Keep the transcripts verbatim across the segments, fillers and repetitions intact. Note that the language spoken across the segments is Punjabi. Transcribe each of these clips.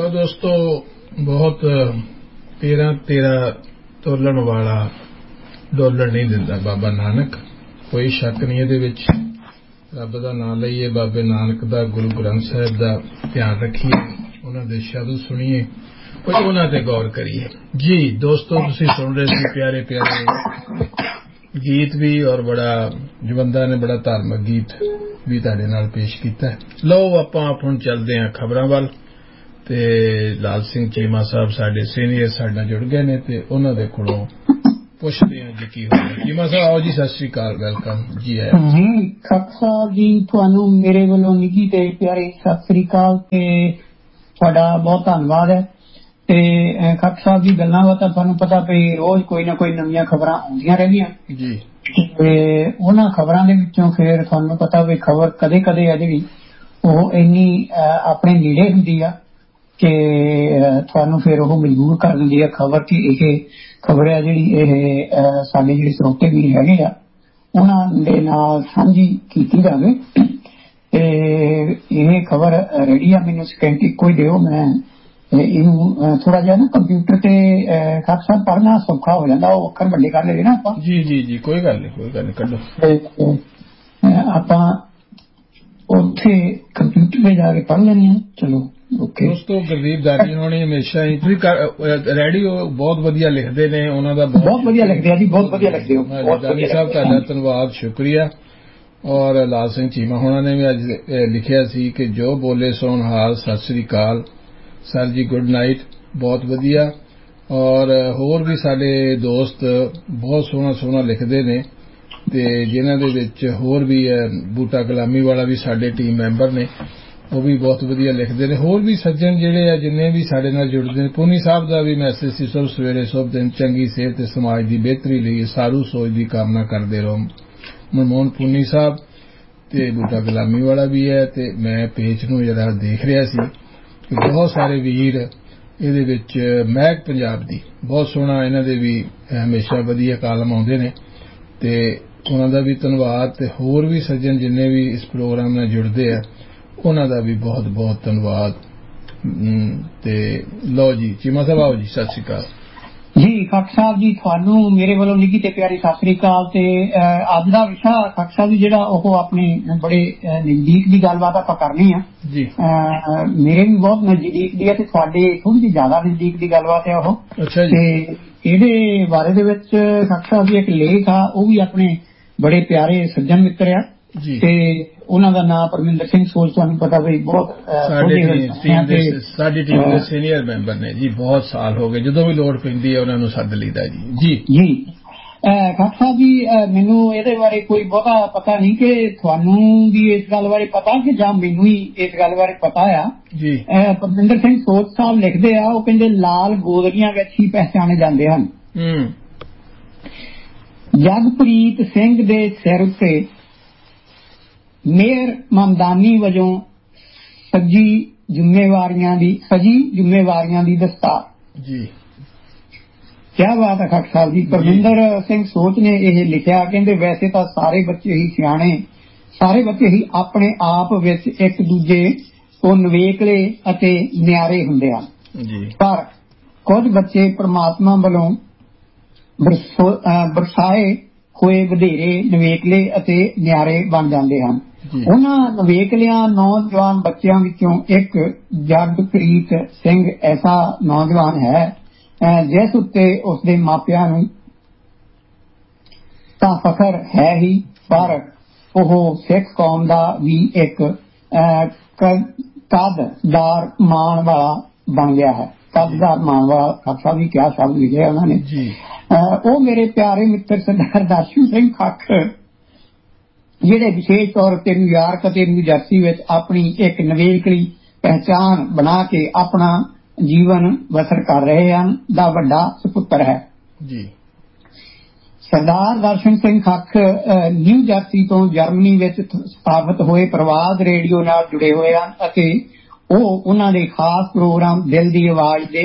दोस्तों बहुत तेरा तेरा तोलन वाला डोलन नहीं दिंदा बाबा नानक, कोई शक नहीं ਇਹਦੇ ਵਿੱਚ। ਰੱਬ ਦਾ ਨਾਮ ਲਈਏ, ਬਾਬੇ ਨਾਨਕ ਦਾ, ਗੁਰੂ ਗ੍ਰੰਥ ਸਾਹਿਬ ਦਾ ਧਿਆਨ ਰੱਖੀਏ, ਉਹਨਾਂ ਦੇ ਸ਼ਬਦ ਸੁਣੀਏ, ਕੁਝ ਉਹਨਾਂ ਤੇ ਗੌਰ ਕਰੀਏ। ਜੀ ਦੋਸਤੋ, ਤੁਸੀਂ ਸੁਣ ਰਹੇ ਸੀ ਪਿਆਰੇ ਪਿਆਰੇ ਗੀਤ ਵੀ, ਔਰ ਬੜਾ ਜਵੰਦਾ ਨੇ ਬੜਾ ਧਾਰਮਿਕ ਗੀਤ ਵੀ ਤੁਹਾਡੇ ਨਾਲ ਪੇਸ਼ ਕੀਤਾ। ਲਓ ਆਪਾਂ ਹੁਣ ਚੱਲਦੇ ਹਾਂ ਖਬਰਾਂ ਵੱਲ, ਤੇ ਲਾਲ ਸਿੰਘ ਚੀਮਾ ਸਾਹਿਬ ਸਾਡੇ ਸੀਨੀਅਰ ਸਾਡੇ ਨਾਲ ਜੁੜ ਗਏ ਨੇ, ਤੇ ਉਹਨਾਂ ਦੇ ਕੋਲੋਂ ਪੁੱਛਦੇ ਹਾਂ ਜੀ ਕੀ ਹੋਇਆ। ਚੀਮਾ ਸਾਹਿਬ ਆਓ ਜੀ, ਸਤਿ ਸ੍ਰੀ ਅਕਾਲ, ਵੈਲਕਮ ਜੀ। ਹੈ ਜੀ ਖਾਲਸਾ ਜੀ, ਤੁਹਾਨੂੰ ਮੇਰੇ ਵੱਲੋਂ ਨਿੱਘੀ ਤੇ ਪਿਆਰੀ ਸਤਿ ਸ੍ਰੀ ਅਕਾਲ ਤੇ ਤੁਹਾਡਾ ਬਹੁਤ ਧੰਨਵਾਦ ਹੈ। ਤੇ ਖਾਲਸਾ ਸਾਹਿਬ ਦੀ ਗੱਲਾਂ ਬਾਤਾਂ ਤੁਹਾਨੂੰ ਪਤਾ ਵੀ ਰੋਜ਼ ਕੋਈ ਨਾ ਕੋਈ ਨਵੀਆਂ ਖਬਰਾਂ ਆਉਂਦੀਆਂ ਰਹਿੰਦੀਆਂ ਜੀ, ਤੇ ਉਹਨਾਂ ਖਬਰਾਂ ਦੇ ਵਿੱਚੋਂ ਫਿਰ ਤੁਹਾਨੂੰ ਪਤਾ ਵੀ ਖਬਰ ਕਦੇ ਕਦੇ ਹੈ ਜਿਹੜੀ ਉਹ ਇੰਨੀ ਆਪਣੇ ਨੇੜੇ ਹੁੰਦੀ ਆ ਕਿ ਤੁਹਾਨੂੰ ਫਿਰ ਉਹ ਮਜਬੂਰ ਕਰ ਦਿੰਦੀ ਹੈ ਖਬਰ ਕਿ ਇਹ ਖਬਰ ਹੈ ਜਿਹੜੀ ਇਹ ਸਾਡੇ ਜਿਹੜੇ ਸਰੋਤੇ ਵੀ ਹੈਗੇ ਆ ਉਹਨਾਂ ਦੇ ਨਾਲ ਸਾਂਝੀ ਕੀਤੀ ਜਾਵੇ। ਤੇ ਇਹ ਖਬਰ ਰੈਡੀ ਆ, ਮੈਨੂੰ ਸਕਿੰਟ ਇੱਕੋ ਹੀ ਦਿਓ, ਮੈਂ ਇਹਨੂੰ ਥੋੜਾ ਜਿਹਾ ਨਾ ਕੰਪਿਊਟਰ ਤੇ ਖਾਲਸਾ ਪੜ੍ਹਨਾ ਸੌਖਾ ਹੋ ਜਾਂਦਾ, ਉਹ ਅੱਖਰ ਵੱਡੇ ਕਰ ਲਏ ਨਾ ਆਪਾਂ। ਜੀ ਜੀ ਜੀ ਕੋਈ ਗੱਲ ਨਹੀਂ, ਕੋਈ ਗੱਲ ਨਹੀਂ, ਕੱਢੋ। ਆਪਾਂ ਉੱਥੇ ਕੰਪਿਊਟਰ ਤੇ ਜਾ ਕੇ ਪੜ੍ਹ ਲੈਂਦੇ ਹਾਂ। ਚਲੋ ਓਕੇ ਦੋਸਤੋ, ਗੁਰਦੀਪ ਦਾਰੀ ਹੋਣੀ ਹਮੇਸ਼ਾ ਹੀ ਰੈਡੀਓ ਬਹੁਤ ਵਧੀਆ ਲਿਖਦੇ ਨੇ, ਉਹਨਾਂ ਦਾ ਬਹੁਤ ਵਧੀਆ ਲਿਖਦੇ ਆ ਜੀ, ਬਹੁਤ ਵਧੀਆ ਲਿਖਦੇ ਹੋ ਦਾਨੀ ਸਾਹਿਬ, ਤੁਹਾਡਾ ਧੰਨਵਾਦ, ਸ਼ੁਕਰੀਆ। ਔਰ ਲਾਲ ਸਿੰਘ ਚੀਮਾ ਹੋਣਾ ਨੇ ਵੀ ਅੱਜ ਲਿਖਿਆ ਸੀ ਕਿ ਜੋ ਬੋਲੇ ਸੋਨ ਹਾਲ, ਸਤਿ ਸ੍ਰੀ ਅਕਾਲ ਸਰ ਜੀ, ਗੁੱਡ ਨਾਈਟ, ਬਹੁਤ ਵਧੀਆ। ਔਰ ਹੋਰ ਵੀ ਸਾਡੇ ਦੋਸਤ ਬਹੁਤ ਸੋਹਣਾ ਸੋਹਣਾ ਲਿਖਦੇ ਨੇ, ਤੇ ਜਿਨ੍ਹਾਂ ਦੇ ਵਿੱਚ ਹੋਰ ਵੀ ਬੂਟਾ ਗੁਲਾਮੀ ਵਾਲਾ ਵੀ ਸਾਡੇ ਟੀਮ ਮੈਂਬਰ ਨੇ, ਉਹ ਵੀ ਬਹੁਤ ਵਧੀਆ ਲਿਖਦੇ ਨੇ। ਹੋਰ ਵੀ ਸੱਜਣ ਜਿਹੜੇ ਆ ਜਿੰਨੇ ਵੀ ਸਾਡੇ ਨਾਲ ਜੁੜਦੇ ਨੇ, ਪੂਨੀ ਸਾਹਿਬ ਦਾ ਵੀ ਮੈਸੇਜ ਸੀ, ਸਭ ਸਵੇਰੇ ਸੁਭ ਦਿਨ ਚੰਗੀ ਸਿਹਤ ਤੇ ਸਮਾਜ ਦੀ ਬਿਹਤਰੀ ਲਈ ਸਾਰੂ ਸੋਚ ਦੀ ਕਾਮਨਾ ਕਰਦੇ ਰਹੋ। ਮਨਮੋਹਨ ਪੂਨੀ ਸਾਹਿਬ ਤੇ ਬੂਟਾ ਗੁਲਾਮੀ ਵਾਲਾ ਵੀ ਹੈ। ਤੇ ਮੈਂ ਪੇਜ ਨੂੰ ਜਿਹੜਾ ਦੇਖ ਰਿਹਾ ਸੀ ਕਿ ਬਹੁਤ ਸਾਰੇ ਵੀਰ ਇਹਦੇ ਵਿੱਚ, ਮਹਿਕ ਪੰਜਾਬ ਦੀ ਬਹੁਤ ਸੋਹਣਾ, ਇਹਨਾਂ ਦੇ ਵੀ ਹਮੇਸ਼ਾ ਵਧੀਆ ਕਾਲਮ ਆਉਂਦੇ ਨੇ, ਤੇ ਉਹਨਾਂ ਦਾ ਵੀ ਧੰਨਵਾਦ। ਤੇ ਹੋਰ ਵੀ ਸੱਜਣ ਜਿੰਨੇ ਵੀ ਇਸ ਪ੍ਰੋਗਰਾਮ ਨਾਲ ਜੁੜਦੇ ਆ ਉਹਨਾਂ ਦਾ ਵੀ ਬਹੁਤ ਬਹੁਤ ਧੰਨਵਾਦ। ਤੇ ਲਓ ਜੀ ਚੀਮਾ ਸਾਹਿਬ ਆਓ ਜੀ, ਸਤਿ ਸ੍ਰੀ ਅਕਾਲ ਜੀ। ਖਾਲਸਾ ਸਾਹਿਬ ਜੀ, ਤੁਹਾਨੂੰ ਮੇਰੇ ਵੱਲੋਂ ਨਿੱਘੀ ਤੇ ਪਿਆਰੀ ਸਤਿ ਸ੍ਰੀ ਅਕਾਲ। ਤੇ ਅੱਜ ਦਾ ਵਿਸ਼ਾ ਖਾਲਸਾ ਸਾਹਿਬ ਜੀ ਜਿਹੜਾ ਉਹ ਆਪਣੇ ਬੜੇ ਨਜ਼ਦੀਕ ਦੀ ਗੱਲਬਾਤ ਆਪਾਂ ਕਰਨੀ ਆ ਜੀ। ਮੇਰੇ ਵੀ ਬਹੁਤ ਨਜ਼ਦੀਕ ਦੀ ਹੈ ਤੇ ਤੁਹਾਡੇ ਥੋੜੀ ਜਿਹੀ ਜ਼ਿਆਦਾ ਨਜ਼ਦੀਕ ਦੀ ਗੱਲਬਾਤ ਹੈ ਉਹ। ਅੱਛਾ ਜੀ। ਤੇ ਇਹਦੇ ਬਾਰੇ ਦੇ ਵਿੱਚ ਖਾਲਸਾ ਸਾਹਿਬ ਜੀ ਇੱਕ ਲੇਖ ਆ, ਉਹ ਵੀ ਆਪਣੇ ਬੜੇ ਪਿਆਰੇ ਸੱਜਣ ਮਿੱਤਰ ਆ ਜੀ, ਤੇ ਉਹਨਾਂ ਦਾ ਨਾਮ ਪਰਮਿੰਦਰ ਸਿੰਘ ਸੋਲ, ਤੁਹਾਨੂੰ ਪਤਾ ਵੀ ਬਹੁਤ ਸਾਡੀ ਟੀਮ ਦੇ ਸੀਨੀਅਰ ਮੈਂਬਰ ਨੇ ਜੀ, ਬਹੁਤ ਸਾਲ ਹੋ ਗਏ, ਜਦੋਂ ਵੀ ਲੋੜ ਪੈਂਦੀ ਹੈ ਉਹਨਾਂ ਨੂੰ ਸੱਦ ਲਈਦਾ ਜੀ। ਜੀ ਜੀ ਖਾਲਸਾ ਜੀ, ਮੈਨੂੰ ਇਹਦੇ ਬਾਰੇ ਕੋਈ ਬਹੁਤਾ ਪਤਾ ਨਹੀਂ ਕਿ ਤੁਹਾਨੂੰ ਵੀ ਇਸ ਗੱਲ ਬਾਰੇ ਪਤਾ ਕਿ ਜਾਂ ਮੈਨੂੰ ਹੀ ਇਸ ਗੱਲ ਬਾਰੇ ਪਤਾ ਆ ਜੀ। ਪਰਮਿੰਦਰ ਸਿੰਘ ਸੋਲ ਸਾਹਿਬ ਲਿਖਦੇ ਆ, ਉਹ ਕਹਿੰਦੇ ਲਾਲ ਗੋਦੜੀਆਂ ਵਿੱਚ ਹੀ ਪਹਿਚਾਣੇ ਜਾਂਦੇ ਹਨ। ਜਗਪ੍ਰੀਤ ਸਿੰਘ ਦੇ ਸਿਰ ਉੱਤੇ ਮੇਅਰ ਮਮਦਾਨੀ ਵਜੋਂ ਸੱਜੀ ਜ਼ਿੰਮੇਵਾਰੀਆਂ ਦੀ ਸਜੀ ਜ਼ਿੰਮੇਵਾਰੀਆਂ ਦੀ ਦਸਤਾਰ ਜੀ। ਕਿਆ ਬਾਤ ਹੈ ਖਾਲਸਾ ਸਾਹਿਬ ਜੀ। ਪਰਮਿੰਦਰ ਸਿੰਘ ਸੋਚ ਨੇ ਇਹ ਲਿਖਿਆ, ਕਹਿੰਦੇ ਵੈਸੇ ਤਾਂ ਸਾਰੇ ਬੱਚੇ ਹੀ ਸਿਆਣੇ, ਸਾਰੇ ਬੱਚੇ ਹੀ ਆਪਣੇ ਆਪ ਵਿੱਚ ਇੱਕ ਦੂਜੇ ਤੋਂ ਨਿਵੇਕਲੇ ਅਤੇ ਨਿਆਰੇ ਹੁੰਦੇ ਹਨ, ਪਰ ਕੁਝ ਬੱਚੇ ਪ੍ਰਮਾਤਮਾ ਵੱਲੋਂ ਬਰਸਾਏ ਹੋਏ ਵਧੇਰੇ ਨਿਵੇਕਲੇ ਅਤੇ ਨਿਆਰੇ ਬਣ ਜਾਂਦੇ ਹਨ। ਉਹਨਾਂ ਨਿਵੇਕਲਿਆਂ ਨੌਜਵਾਨ ਬੱਚਿਆਂ ਵਿੱਚੋਂ ਇੱਕ ਜਗਪ੍ਰੀਤ ਸਿੰਘ ਐਸਾ ਨੌਜਵਾਨ ਹੈ ਜਿਸ ਉੱਤੇ ਉਸਦੇ ਮਾਪਿਆਂ ਨੂੰ ਤਾਂ ਫਖਰ ਹੈ ਹੀ, ਪਰ ਉਹ ਸਿੱਖ ਕੌਮ ਦਾ ਵੀ ਇੱਕ ਕਦਰਦਾਰ ਮਾਣ ਵਾਲਾ ਬਣ ਗਿਆ ਹੈ। ਕਦਰਦਾਰ ਮਾਣ ਵਾਲਾ ਖਾਲਸਾ ਵੀ ਕਿਆ ਸ਼ਬਦ ਲਿਖਿਆ ਉਹਨਾਂ ਨੇ। ਉਹ ਮੇਰੇ ਪਿਆਰੇ ਮਿੱਤਰ ਸਰਦਾਰ ਦਰਸ਼ਨ ਸਿੰਘ ਖਾਖਰ, ਜਿਹੜੇ ਵਿਸ਼ੇਸ਼ ਤੌਰ ਤੇ ਨਿਊਯਾਰਕ ਅਤੇ ਨਿਊ ਜਰਸੀ ਵਿੱਚ ਆਪਣੀ ਇੱਕ ਨਿਵੇਕਲੀ ਪਹਿਚਾਣ ਬਣਾ ਕੇ ਆਪਣਾ ਜੀਵਨ ਬਸਰ ਕਰ ਰਹੇ ਹਨ, ਦਾ ਵੱਡਾ ਸੁਪੁੱਤਰ ਹੈ ਜੀ। ਸਰਦਾਰ ਦਰਸ਼ਨ ਸਿੰਘ ਖਾਖਰ ਨਿਊ ਜਰਸੀ ਤੋਂ ਜਰਮਨੀ ਵਿੱਚ ਸਥਾਪਿਤ ਹੋਏ ਪ੍ਰਵਾਦ ਰੇਡੀਓ ਨਾਲ ਜੁੜੇ ਹੋਏ ਹਨ ਅਤੇ ਉਹ ਉਹਨਾਂ ਦੇ ਖਾਸ ਪ੍ਰੋਗਰਾਮ ਦਿਲ ਦੀ ਆਵਾਜ਼ ਦੇ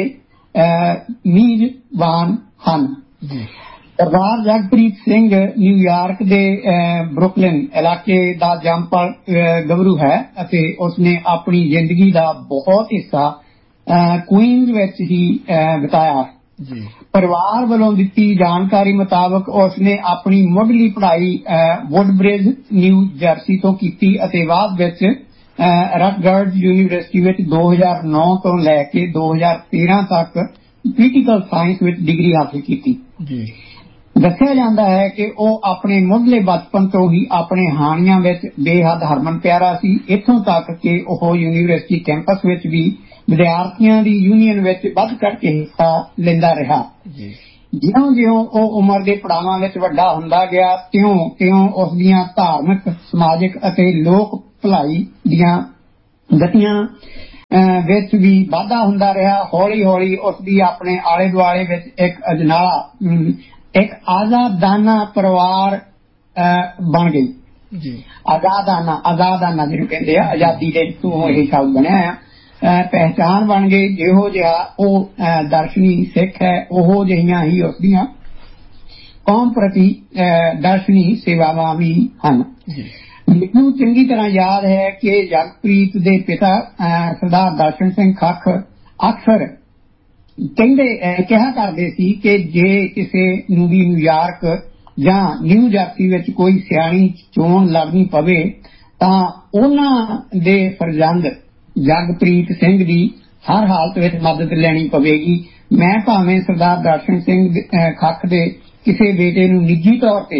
ਮੀਜ਼ਬਾਨ ਹਨ। ਸਰਦਾਰ ਜਗਪ੍ਰੀਤ ਸਿੰਘ ਨਿਊਯਾਰਕ ਦੇ ਬਰੁਕਲਿਨ ਇਲਾਕੇ ਦਾ ਜੰਮਪਲ ਗੱਭਰੂ ਹੈ ਅਤੇ ਉਸਨੇ ਆਪਣੀ ਜ਼ਿੰਦਗੀ ਦਾ ਬਹੁਤ ਹਿੱਸਾ ਕੁਈਨਜ਼ ਵਿੱਚ ਹੀ ਬਿਤਾਇਆ। ਪਰਿਵਾਰ ਵੱਲੋਂ ਦਿੱਤੀ ਜਾਣਕਾਰੀ ਮੁਤਾਬਕ ਉਸਨੇ ਆਪਣੀ ਮੁੱਢਲੀ ਪੜ੍ਹਾਈ ਵੁੱਡਬ੍ਰਿਜ ਨਿਊ ਜਰਸੀ ਤੋਂ ਕੀਤੀ ਅਤੇ ਬਾਅਦ ਵਿੱਚ ਰਟਗਰਜ਼ ਯੂਨੀਵਰਸਿਟੀ ਵਿੱਚ ਦੋ ਹਜ਼ਾਰ ਨੌ ਤੋਂ ਲੈ ਕੇ ਦੋ ਹਜ਼ਾਰ ਤੇਰਾਂ ਤੱਕ ਪੋਲੀਟੀਕਲ ਸਾਇੰਸ ਵਿੱਚ ਡਿਗਰੀ ਹਾਸਲ ਕੀਤੀ। ਦੱਸਿਆ ਜਾਂਦਾ ਹੈ ਕਿ ਉਹ ਆਪਣੇ ਮੁੱਢਲੇ ਬਚਪਨ ਤੋਂ ਹੀ ਆਪਣੇ ਹਾਣੀਆਂ ਵਿੱਚ ਬੇਹੱਦ ਹਰਮਨ ਪਿਆਰਾ ਸੀ, ਇੱਥੋਂ ਤੱਕ ਕਿ ਉਹ ਯੂਨੀਵਰਸਿਟੀ ਕੈਂਪਸ ਵਿੱਚ ਵੀ ਵਿਦਿਆਰਥੀਆਂ ਦੀ ਯੂਨੀਅਨ ਵਿੱਚ ਵੱਧ ਚੜ੍ਹ ਕੇ ਹਿੱਸਾ ਲੈਂਦਾ ਰਿਹਾ। ਜਿਉਂ ਜਿਉਂ ਉਹ ਉਮਰ ਦੇ ਪੜਾਵਾਂ ਵਿੱਚ ਵੱਡਾ ਹੁੰਦਾ ਗਿਆ ਤਿਉਂ ਤਿਉਂ ਉਸ ਦੀਆਂ ਧਾਰਮਿਕ, ਸਮਾਜਿਕ ਅਤੇ ਲੋਕ ਭਲਾਈ ਦੀਆਂ ਗਤੀਆਂ ਵਿੱਚ ਵੀ ਵਾਧਾ ਹੁੰਦਾ ਰਿਹਾ। ਹੌਲੀ ਹੌਲੀ ਉਸ ਦੀ ਆਪਣੇ ਆਲੇ ਦੁਆਲੇ ਵਿੱਚ ਇੱਕ ਅਜਨਾਲਾ ਇੱਕ ਆਜ਼ਾਦਾਨਾ ਪਰਿਵਾਰ ਬਣ ਗਈ। ਆਜ਼ਾਦਾਨਾ ਆਜ਼ਾਦਾਨਾ ਜਿਹਨੂੰ ਕਹਿੰਦੇ ਆ, ਆਜ਼ਾਦੀ ਦੇ ਤੋਂ ਇਹ ਸ਼ਬਦ ਬਣਿਆ ਆ। ਪਹਿਚਾਣ ਬਣ ਗਈ। ਜਿਹੋ ਜਿਹਾ ਉਹ ਦਰਸ਼ਨੀ ਸਿੱਖ ਹੈ ਉਹੋ ਜਿਹੀਆਂ ਹੀ ਉਸਦੀਆਂ ਕੌਮ ਪ੍ਰਤੀ ਦਰਸ਼ਨੀ ਸੇਵਾਵਾਂ ਵੀ ਹਨ। ਮੈਨੂੰ ਚੰਗੀ ਤਰ੍ਹਾਂ ਯਾਦ ਹੈ ਕਿ ਜਗਪ੍ਰੀਤ ਦੇ ਪਿਤਾ ਸਰਦਾਰ ਦਰਸ਼ਨ ਸਿੰਘ ਖੱਖ ਅਕਸਰ ਕਹਿੰਦੇ ਕਿਹਾ ਕਰਦੇ ਸੀ ਕਿ ਜੇ ਕਿਸੇ ਨੂੰ ਵੀ ਨਿਊਯਾਰਕ ਜਾਂ ਨਿਊ ਜਰਸੀ ਵਿੱਚ ਕੋਈ ਸਿਆਣੀ ਚੋਣ ਲੜਨੀ ਪਵੇ ਤਾਂ ਉਹਨਾਂ ਦੇ ਫਰਜ਼ੰਦ ਜਗਪ੍ਰੀਤ ਸਿੰਘ ਦੀ ਹਰ ਹਾਲਤ ਵਿੱਚ ਮਦਦ ਲੈਣੀ ਪਵੇਗੀ। ਮੈਂ ਭਾਵੇਂ ਸਰਦਾਰ ਦਰਸ਼ਨ ਸਿੰਘ ਖੱਖ ਦੇ ਕਿਸੇ ਬੇਟੇ ਨੂੰ ਨਿੱਜੀ ਤੌਰ ਤੇ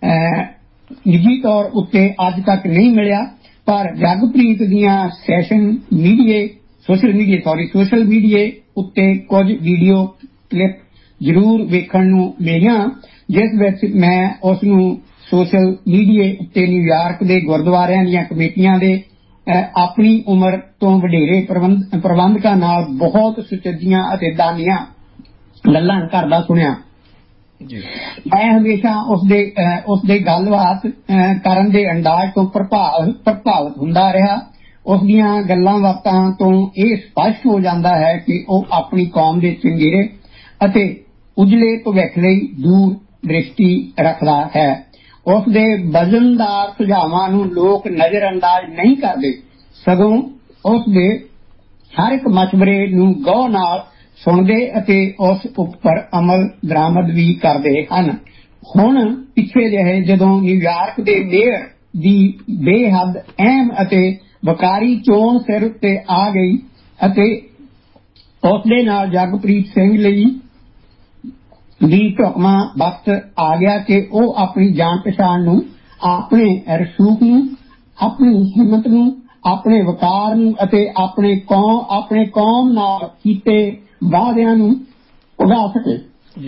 ਨਿੱਜੀ ਤੌਰ ਉੱਤੇ ਅੱਜ ਤੱਕ ਨਹੀਂ ਮਿਲਿਆ, ਪਰ ਜਗਪ੍ਰੀਤ ਦੀਆਂ session ਮੀਡੀਏ social media sorry social ਮੀਡੀਏ ਉੱਤੇ ਕੁਝ ਵੀਡੀਓ ਕਲਿੱਪ ਜ਼ਰੂਰ ਵੇਖਣ ਨੂੰ ਮਿਲੀਆਂ, ਜਿਸ ਵਿੱਚ ਮੈਂ ਉਸ ਨੂੰ ਸੋਸ਼ਲ ਮੀਡੀਆ ਉੱਤੇ ਨਿਊਯਾਰਕ ਦੇ ਗੁਰਦੁਆਰਿਆਂ ਦੀਆਂ ਕਮੇਟੀਆਂ ਦੇ ਆਪਣੀ ਉਮਰ ਤੋਂ ਵਡੇਰੇ ਪ੍ਰਬੰਧਕਾਂ ਨਾਲ ਬਹੁਤ ਸੁਚੱਜੀਆਂ ਅਤੇ ਦਾਨੀਆਂ ਗੱਲਾਂ ਕਰਦਾ ਸੁਣਿਆ। ਮੈਂ ਹਮੇਸ਼ਾ ਉਸਦੇ ਉਸਦੇ ਗੱਲਬਾਤ ਕਰਨ ਦੇ ਅੰਦਾਜ਼ ਤੋਂ ਪ੍ਰਭਾਵਿਤ ਹੁੰਦਾ ਰਿਹਾ। ਉਸਦੀਆਂ ਗੱਲਾਂ ਬਾਤਾਂ ਤੋਂ ਇਹ ਸਪਸ਼ਟ ਹੋ ਜਾਂਦਾ ਹੈ ਕਿ ਉਹ ਆਪਣੀ ਕੌਮ ਦੇ ਚੰਗੇਰੇ ਅਤੇ ਉਜਲੇ ਭਵਿੱਖ ਲਈ ਦੂਰ ਦ੍ਰਿਸ਼ਟੀ ਰੱਖਦਾ ਹੈ। ਉਸਦੇ ਵਜ਼ਨਦਾਰ ਸੁਝਾਵਾਂ ਨੂੰ ਲੋਕ ਨਜ਼ਰ ਅੰਦਾਜ਼ ਨਹੀਂ ਕਰਦੇ, ਸਗੋਂ ਉਸਦੇ ਹਰ ਇੱਕ ਮਸ਼ਵਰੇ ਨੂੰ ਗੌਰ ਨਾਲ ਸੁਣਦੇ ਅਤੇ ਉਸ ਉੱਪਰ ਅਮਲ ਦਰਾਮਦ ਵੀ ਕਰਦੇ ਹਨ। ਹੁਣ ਪਿੱਛੇ ਜਿਹੇ ਜਦੋਂ ਨਿਊਯਾਰਕ ਦੇ ਮੇਅਰ ਦੀ ਬੇਹੱਦ ਅਹਿਮ ਅਤੇ ਵਕਾਰੀ ਚੋਣ ਸਿਰ ਉੱਤੇ ਆ ਗਈ ਅਤੇ ਉਸਦੇ ਨਾਲ ਜਗਪ੍ਰੀਤ ਸਿੰਘ ਲਈ ਵੀ ਢੁਕਵਾਂ ਵਕਤ ਆ ਗਿਆ ਕਿ ਉਹ ਆਪਣੀ ਜਾਣ ਪਛਾਣ ਨੂੰ, ਆਪਣੇ ਰਸੂਖ ਨੂੰ, ਆਪਣੀ ਹਿੰਮਤ ਨੂੰ, ਆਪਣੇ ਵਕਾਰ ਨੂੰ ਅਤੇ ਆਪਣੇ ਕੌਮ ਆਪਣੇ ਕੌਮ ਨਾਲ ਕੀਤੇ ਵਾਅਦਿਆਂ ਨੂੰ ਉਗਾ ਸਕੇ।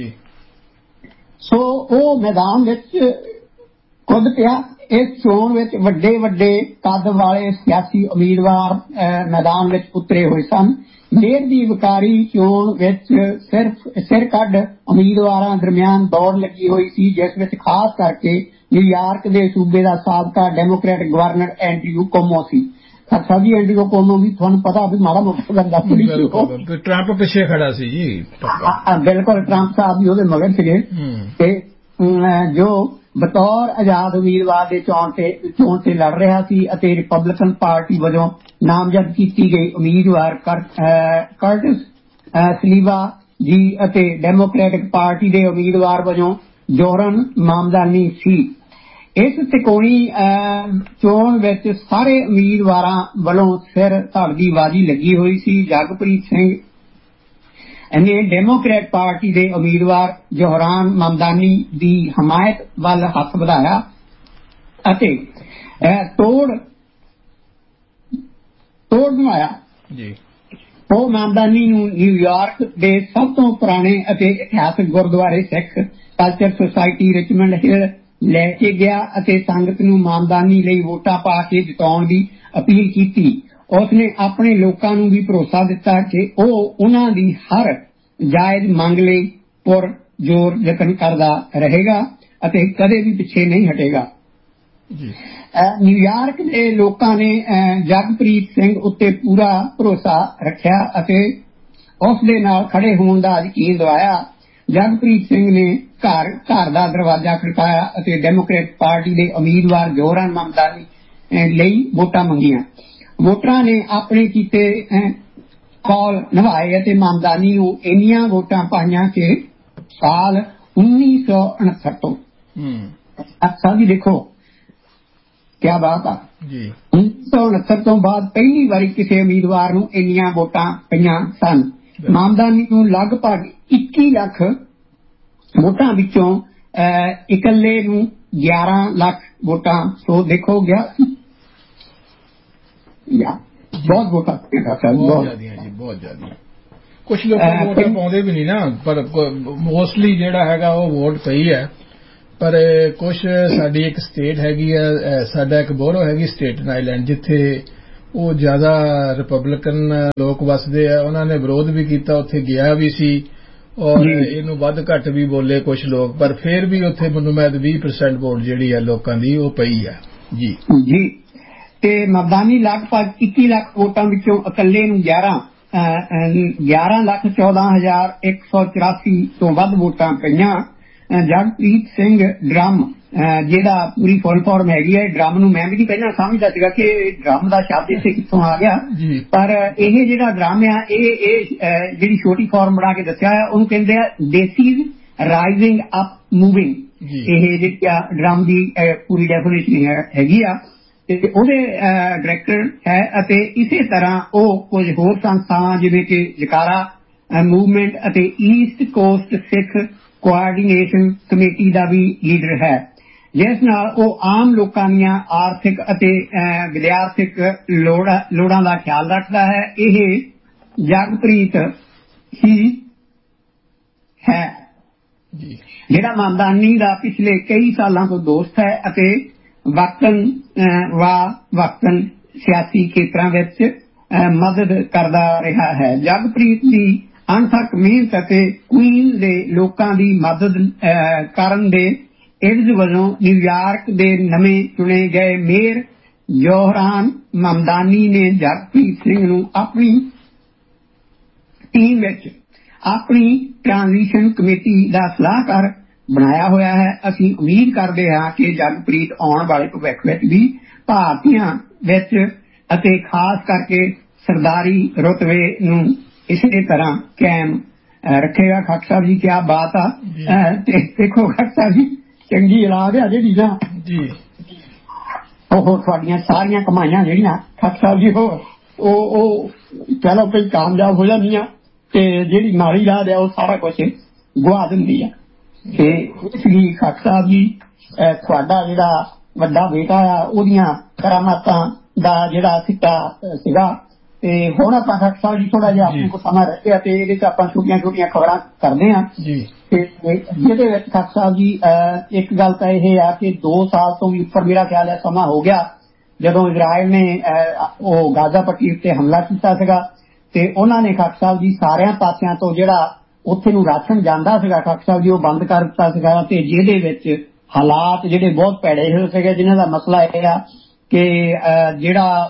ਸੋ ਉਹ ਮੈਦਾਨ ਵਿੱਚ ਕੁੱਦ ਪਿਆ। ਇਸ ਚੋਣ ਵਿੱਚ ਵੱਡੇ ਵੱਡੇ ਕੱਦ ਵਾਲੇ ਸਿਆਸੀ ਉਮੀਦਵਾਰ ਮੈਦਾਨ ਵਿੱਚ ਉਤਰੇ ਹੋਏ ਸਨ। ਮੇਅਰ ਦੀ ਵਕਾਰੀ ਚੋਣ ਵਿੱਚ ਸਿਰਫ ਸਿਰ ਕੱਢ ਉਮੀਦਵਾਰਾਂ ਦਰਮਿਆਨ ਦੌੜ ਲੱਗੀ ਹੋਈ ਸੀ, ਜਿਸ ਵਿੱਚ ਖਾਸ ਕਰਕੇ ਨਿਊਯਾਰਕ ਦੇ ਸੂਬੇ ਦਾ ਸਾਬਕਾ ਡੈਮੋਕ੍ਰੈਟਿਕ ਗਵਰਨਰ ਐਂਡਰਿਊ ਕੋਮੋ ਸੀ। ਖੱਖਾ ਜੀ ਐਂਡਰਿਊ ਕੋਮੋ ਵੀ ਤੁਹਾਨੂੰ ਪਤਾ ਵੀ ਮਾੜਾ ਮੋਟਾ ਬੰਦਾ ਟਰੰਪ ਪਿੱਛੇ ਖੜਾ ਸੀ ਜੀ। ਬਿਲਕੁਲ, ਟਰੰਪ ਸਾਹਿਬ ਵੀ ਉਹਦੇ ਮਗਰ ਸੀਗੇ ਤੇ ਜੋ ਬਤੌਰ ਆਜ਼ਾਦ ਉਮੀਦਵਾਰ ਦੇ ਚੋਣ ਤੇ ਚੋਣ ਤੇ ਲੜ ਰਿਹਾ ਸੀ ਅਤੇ ਰਿਪਬਲਿਕਨ ਪਾਰਟੀ ਵਜੋਂ ਨਾਮਜ਼ਦ ਕੀਤੀ ਗਈ ਉਮੀਦਵਾਰ ਕਰਟਿਸ ਸਲੀਵਾ ਜੀ ਅਤੇ ਡੈਮੋਕ੍ਰੈਟਿਕ ਪਾਰਟੀ ਦੇ ਉਮੀਦਵਾਰ ਵਜੋਂ ਜੋਹਰਨ ਮਾਮਦਾਨੀ ਸੀ। ਇਸ ਤਿਕੋਣੀ ਚੋਣ ਵਿੱਚ ਸਾਰੇ ਉਮੀਦਵਾਰਾਂ ਵੱਲੋਂ ਸਿਰ ਧੜ ਦੀ ਬਾਜ਼ੀ ਲੱਗੀ ਹੋਈ ਸੀ। ਜਗਪ੍ਰੀਤ ਸਿੰਘ ਨੇ ਡੈਮੋਕ੍ਰੈਟ ਪਾਰਟੀ ਦੇ ਉਮੀਦਵਾਰ ਜੋਹਰਾਨ ਮਮਦਾਨੀ ਦੀ ਹਮਾਇਤ ਵੱਲ ਹੱਥ ਵਧਾਇਆ ਅਤੇ ਤੋੜ ਤੋੜ ਬਣਾਇਆ। ਉਹ ਮਮਦਾਨੀ ਨੂੰ ਨਿਊਯਾਰਕ ਦੇ ਸਭ ਤੋਂ ਪੁਰਾਣੇ ਅਤੇ ਇਤਿਹਾਸਕ ਗੁਰਦੁਆਰੇ ਸਿੱਖ ਕਲਚਰ ਸੁਸਾਇਟੀ ਰਿਚਮੰਡ ਹਿੱਲ ਲੈ ਕੇ ਗਿਆ ਅਤੇ ਸੰਗਤ ਨੂੰ ਮਮਦਾਨੀ ਲਈ ਵੋਟਾਂ ਪਾ ਕੇ ਜਿਤਾਉਣ ਦੀ ਅਪੀਲ ਕੀਤੀ। ਉਸਨੇ ਆਪਣੇ ਲੋਕਾਂ ਨੂੰ ਵੀ ਭਰੋਸਾ ਦਿੱਤਾ ਕਿ ਉਹ ਉਹਨਾਂ ਦੀ ਹਰ ਜਾਇਜ਼ ਮੰਗ ਲਈ ਪੁਰ ਜ਼ੋਰ ਯਤਨ ਕਰਦਾ ਰਹੇਗਾ ਅਤੇ ਕਦੇ ਵੀ ਪਿੱਛੇ ਨਹੀਂ ਹਟੇਗਾ। ਨਿਊਯਾਰਕ ਦੇ ਲੋਕਾਂ ਨੇ ਜਗਪ੍ਰੀਤ ਸਿੰਘ ਉੱਤੇ ਪੂਰਾ ਭਰੋਸਾ ਰੱਖਿਆ ਅਤੇ ਉਸ ਦੇ ਨਾਲ ਖੜੇ ਹੋਣ ਦਾ ਯਕੀਨ ਦਿਵਾਇਆ। ਜਗਪ੍ਰੀਤ ਸਿੰਘ ਨੇ ਘਰ ਘਰ ਦਾ ਦਰਵਾਜ਼ਾ ਖੜਕਾਇਆ ਅਤੇ ਡੈਮੋਕ੍ਰੇਟ ਪਾਰਟੀ ਦੇ ਉਮੀਦਵਾਰ ਜੋਹਰਾਨ ਮਮਦਾਨੀ ਲਈ ਵੋਟਾਂ ਮੰਗੀਆਂ। ਵੋਟਰਾਂ ਨੇ ਆਪਣੇ ਕੀਤੇ ਕੌਲ ਨਿਭਾਏ ਅਤੇ ਮਮਦਾਨੀ ਨੂੰ ਇੰਨੀਆਂ ਵੋਟਾਂ ਪਾਈਆਂ ਕਿ ਸਾਲ ਉੱਨੀ ਸੌ ਉਨੱਤਰ ਤੋਂ ਅੱਛਾ ਜੀ ਦੇਖੋ ਕਿਆ ਬਾਤ ਆ ਜੀ ਉੱਨੀ ਸੌ ਉਨੱਤਰ ਤੋਂ ਬਾਅਦ ਪਹਿਲੀ ਵਾਰੀ ਕਿਸੇ ਉਮੀਦਵਾਰ ਨੂੰ ਇੰਨੀਆਂ ਵੋਟਾਂ ਪਈਆਂ ਸਨ। ਮਮਦਾਨੀ ਨੂੰ ਲਗਭਗ ਇੱਕੀ ਲੱਖ ਵੋਟਾਂ ਵਿੱਚੋਂ ਇਕੱਲੇ ਨੂੰ ਗਿਆਰਾਂ ਲੱਖ ਵੋਟਾਂ ਸੋ ਦੇਖੋ ਗਿਆ ਬਹੁਤ ਵੋਟਾਂ ਬਹੁਤ ਜ਼ਿਆਦੀਆਂ ਜੀ ਬਹੁਤ ਜ਼ਿਆਦਾ। ਕੁਛ ਲੋਕ ਵੋਟਾਂ ਪਾਉਂਦੇ ਵੀ ਨਹੀਂ ਨਾ ਪਰ ਮੋਸਟਲੀ ਜਿਹੜਾ ਹੈਗਾ ਉਹ ਵੋਟ ਪਈ ਹੈ। ਪਰ ਕੁਛ ਸਾਡੀ ਇੱਕ ਸਟੇਟ ਹੈਗੀ ਆ ਸਾਡਾ ਇੱਕ ਬੋਰੋ ਹੈਗੀ ਸਟੇਟਨ ਆਈਲੈਂਡ ਜਿੱਥੇ ਉਹ ਜ਼ਿਆਦਾ ਰਿਪਬਲਿਕਨ ਲੋਕ ਵਸਦੇ ਆ। ਉਹਨਾਂ ਨੇ ਵਿਰੋਧ ਵੀ ਕੀਤਾ ਉੱਥੇ ਗਿਆ ਵੀ ਸੀ ਔਰ ਇਹਨੂੰ ਵੱਧ ਘੱਟ ਵੀ ਬੋਲੇ ਕੁਛ ਲੋਕ ਪਰ ਫਿਰ ਵੀ ਉੱਥੇ ਮੈਨੂੰ ਮੈਂ ਵੀਹ ਪਰਸੈਂਟ ਵੋਟ ਜਿਹੜੀ ਹੈ ਲੋਕਾਂ ਦੀ ਉਹ ਪਈ ਹੈ ਜੀ ਜੀ। ਤੇ ਮਮਦਾਨੀ ਲਗਭਗ ਇੱਕੀ ਲੱਖ ਵੋਟਾਂ ਵਿੱਚੋਂ ਇਕੱਲੇ ਨੂੰ ਗਿਆਰਾਂ ਗਿਆਰਾਂ ਲੱਖ ਚੌਦਾਂ ਹਜ਼ਾਰ ਇੱਕ ਸੌ ਚੁਰਾਸੀ ਤੋਂ ਵੱਧ ਵੋਟਾਂ ਪਈਆਂ। ਜਗਪ੍ਰੀਤ ਸਿੰਘ ਡਰਮ ਜਿਹੜਾ ਪੂਰੀ ਫੁੱਲ ਫਾਰਮ ਹੈਗੀ ਹੈ ਡਰਮ ਨੂੰ ਮੈਂ ਵੀ ਨਹੀਂ ਪਹਿਲਾਂ ਸਮਝਦਾ ਸੀਗਾ ਕਿ ਡਰਮ ਦਾ ਸ਼ਬਦ ਇੱਥੇ ਕਿੱਥੋਂ ਆ ਗਿਆ ਪਰ ਇਹ ਜਿਹੜਾ ਡਰਮ ਆ ਇਹ ਇਹ ਜਿਹੜੀ ਛੋਟੀ ਫਾਰਮ ਬਣਾ ਕੇ ਦੱਸਿਆ ਹੈ ਉਹਨੂੰ ਕਹਿੰਦੇ ਆ ਡੇਸੀਜ਼ ਰਾਈਜ਼ਿੰਗ ਅਪ ਮੂਵਿੰਗ। ਇਹ ਜਿਹੜੀ ਆ ਡਰਮ ਦੀ ਪੂਰੀ ਡੈਫੀਨੇਸ਼ਨ ਹੈਗੀ ਆ ਤੇ ਉਹਦੇ ਡਾਇਰੈਕਟਰ ਹੈ ਅਤੇ ਇਸੇ ਤਰ੍ਹਾਂ ਉਹ ਕੁਝ ਹੋਰ ਸੰਸਥਾਵਾਂ ਜਿਵੇਂ ਕਿ ਜਕਾਰਾ ਮੂਵਮੈਂਟ ਅਤੇ ਈਸਟ ਕੋਸਟ ਸਿੱਖ ਕੋਆਰਡੀਨੇਸ਼ਨ ਕਮੇਟੀ ਦਾ ਵੀ ਲੀਡਰ ਹੈ ਜਿਸ ਨਾਲ ਉਹ ਆਮ ਲੋਕਾਂ ਦੀਆਂ ਆਰਥਿਕ ਅਤੇ ਵਿਦਿਆਰਥਿਕ ਲੋੜਾਂ ਲੋੜਾਂ ਦਾ ਖਿਆਲ ਰੱਖਦਾ ਹੈ। ਇਹ ਜਗਪ੍ਰੀਤ ਹੀ ਹੈ ਜਿਹੜਾ ਮਮਦਾਨੀ ਦਾ ਪਿਛਲੇ ਕਈ ਸਾਲਾਂ ਤੋਂ ਦੋਸਤ ਹੈ ਅਤੇ ਵਕਤਨ ਵਾ ਵਕਤਨ ਸਿਆਸੀ ਖੇਤਰਾਂ ਵਿੱਚ ਮਦਦ ਕਰਦਾ ਰਿਹਾ ਹੈ। ਜਗਪ੍ਰੀਤ ਦੀ ਅਣਥੱਕ ਮਿਹਨਤ ਅਤੇ ਕੁਈਨ ਦੇ ਲੋਕਾਂ ਦੀ ਮਦਦ ਕਰਨ ਦੇ ਇਵਜ਼ ਵਜੋਂ ਨਿਊਯਾਰਕ ਦੇ ਨਵੇਂ ਚੁਣੇ ਗਏ ਮੇਅਰ ਜੋਹਰਾਨ ਮਮਦਾਨੀ ਨੇ ਜਗਪ੍ਰੀਤ ਸਿੰਘ ਨੂੰ ਆਪਣੀ ਟੀਮ ਵਿੱਚ ਆਪਣੀ ਟ੍ਰਾਂਜ਼ੀਸ਼ਨ ਕਮੇਟੀ ਦਾ ਸਲਾਹਕਾਰ ਬਣਾਇਆ ਹੋਇਆ ਹੈ। ਅਸੀਂ ਉਮੀਦ ਕਰਦੇ ਹਾਂ ਕਿ ਜਗਪ੍ਰੀਤ ਆਉਣ ਵਾਲੇ ਭਵਿੱਖ ਵਿੱਚ ਵੀ ਭਾਰਤੀਆਂ ਵਿੱਚ ਅਤੇ ਖਾਸ ਕਰਕੇ ਸਰਦਾਰੀ ਰੁਤਬੇ ਨੂੰ ਇਸੇ ਤਰ੍ਹਾਂ ਕਾਇਮ ਰੱਖੇਗਾ। ਖਾਕ ਸਾਹਿਬ ਜੀ ਕਿਆ ਬਾਤ ਆ ਤੇ ਦੇਖੋ ਖਾਕ ਸਾਹਿਬ ਜੀ ਚੰਗੀ ਔਲਾਦ ਆ ਜਿਹੜੀ ਨਾ ਜੀ ਉਹ ਤੁਹਾਡੀਆਂ ਸਾਰੀਆਂ ਕਮਾਈਆਂ ਜਿਹੜੀਆਂ ਖਾਕ ਸਾਹਿਬ ਜੀ ਉਹ ਉਹ ਚਲੋ ਕੋਈ ਕਾਮਯਾਬ ਹੋ ਜਾਂਦੀਆਂ ਤੇ ਜਿਹੜੀ ਮਾੜੀ ਰਾਹ ਆ ਉਹ ਸਾਰਾ ਕੁਛ ਗੁਆ ਦਿੰਦੀ ਆ ਤੇ ਇਸ ਲਈ ਖਾਕ ਸਾਹਿਬ ਜੀ ਤੁਹਾਡਾ ਜਿਹੜਾ ਵੱਡਾ ਬੇਟਾ ਆ ਉਹਦੀਆਂ ਕਰਾਮਾਤਾਂ ਦਾ ਜਿਹੜਾ ਸਿੱਟਾ ਸੀਗਾ ਤੇ ਹੁਣ ਆਪਾਂ ਖਾਕ ਸਾਹਿਬ ਜੀ ਥੋੜਾ ਜਿਹਾ ਆਪਣੇ ਕੋਲ ਸਮਾਂ ਰਹਿ ਗਿਆ ਤੇ ਇਹਦੇ ਚ ਆਪਾਂ ਛੋਟੀਆਂ ਛੋਟੀਆਂ ਖਬਰਾਂ ਕਰਦੇ ਹਾਂ ਤੇ ਜਿਹਦੇ ਵਿੱਚ ਖਾਕ ਸਾਹਿਬ ਜੀ ਇੱਕ ਗੱਲ ਤਾਂ ਇਹ ਆ ਕਿ ਦੋ ਸਾਲ ਤੋਂ ਵੀ ਉੱਪਰ ਮੇਰਾ ਖਿਆਲ ਹੈ ਸਮਾਂ ਹੋ ਗਿਆ ਜਦੋਂ ਇਜ਼ਰਾਈਲ ਨੇ ਉਹ ਗਾਜ਼ਾ ਪੱਟੀ ਉੱਤੇ ਹਮਲਾ ਕੀਤਾ ਸੀਗਾ ਤੇ ਉਹਨਾਂ ਨੇ ਖਾਕ ਸਾਹਿਬ ਜੀ ਸਾਰਿਆਂ ਪਾਸਿਆਂ ਤੋਂ ਜਿਹੜਾ ਉੱਥੇ ਨੂੰ ਰਾਸ਼ਨ ਜਾਂਦਾ ਸੀਗਾ ਖਾਕ ਸਾਹਿਬ ਜੀ ਉਹ ਬੰਦ ਕਰ ਦਿੱਤਾ ਸੀਗਾ ਤੇ ਜਿਹਦੇ ਵਿੱਚ ਹਾਲਾਤ ਜਿਹੜੇ ਬਹੁਤ ਭੈੜੇ ਹੋਏ ਸੀਗੇ ਜਿਨ੍ਹਾਂ ਦਾ ਮਸਲਾ ਇਹ ਆ ਕਿ ਜਿਹੜਾ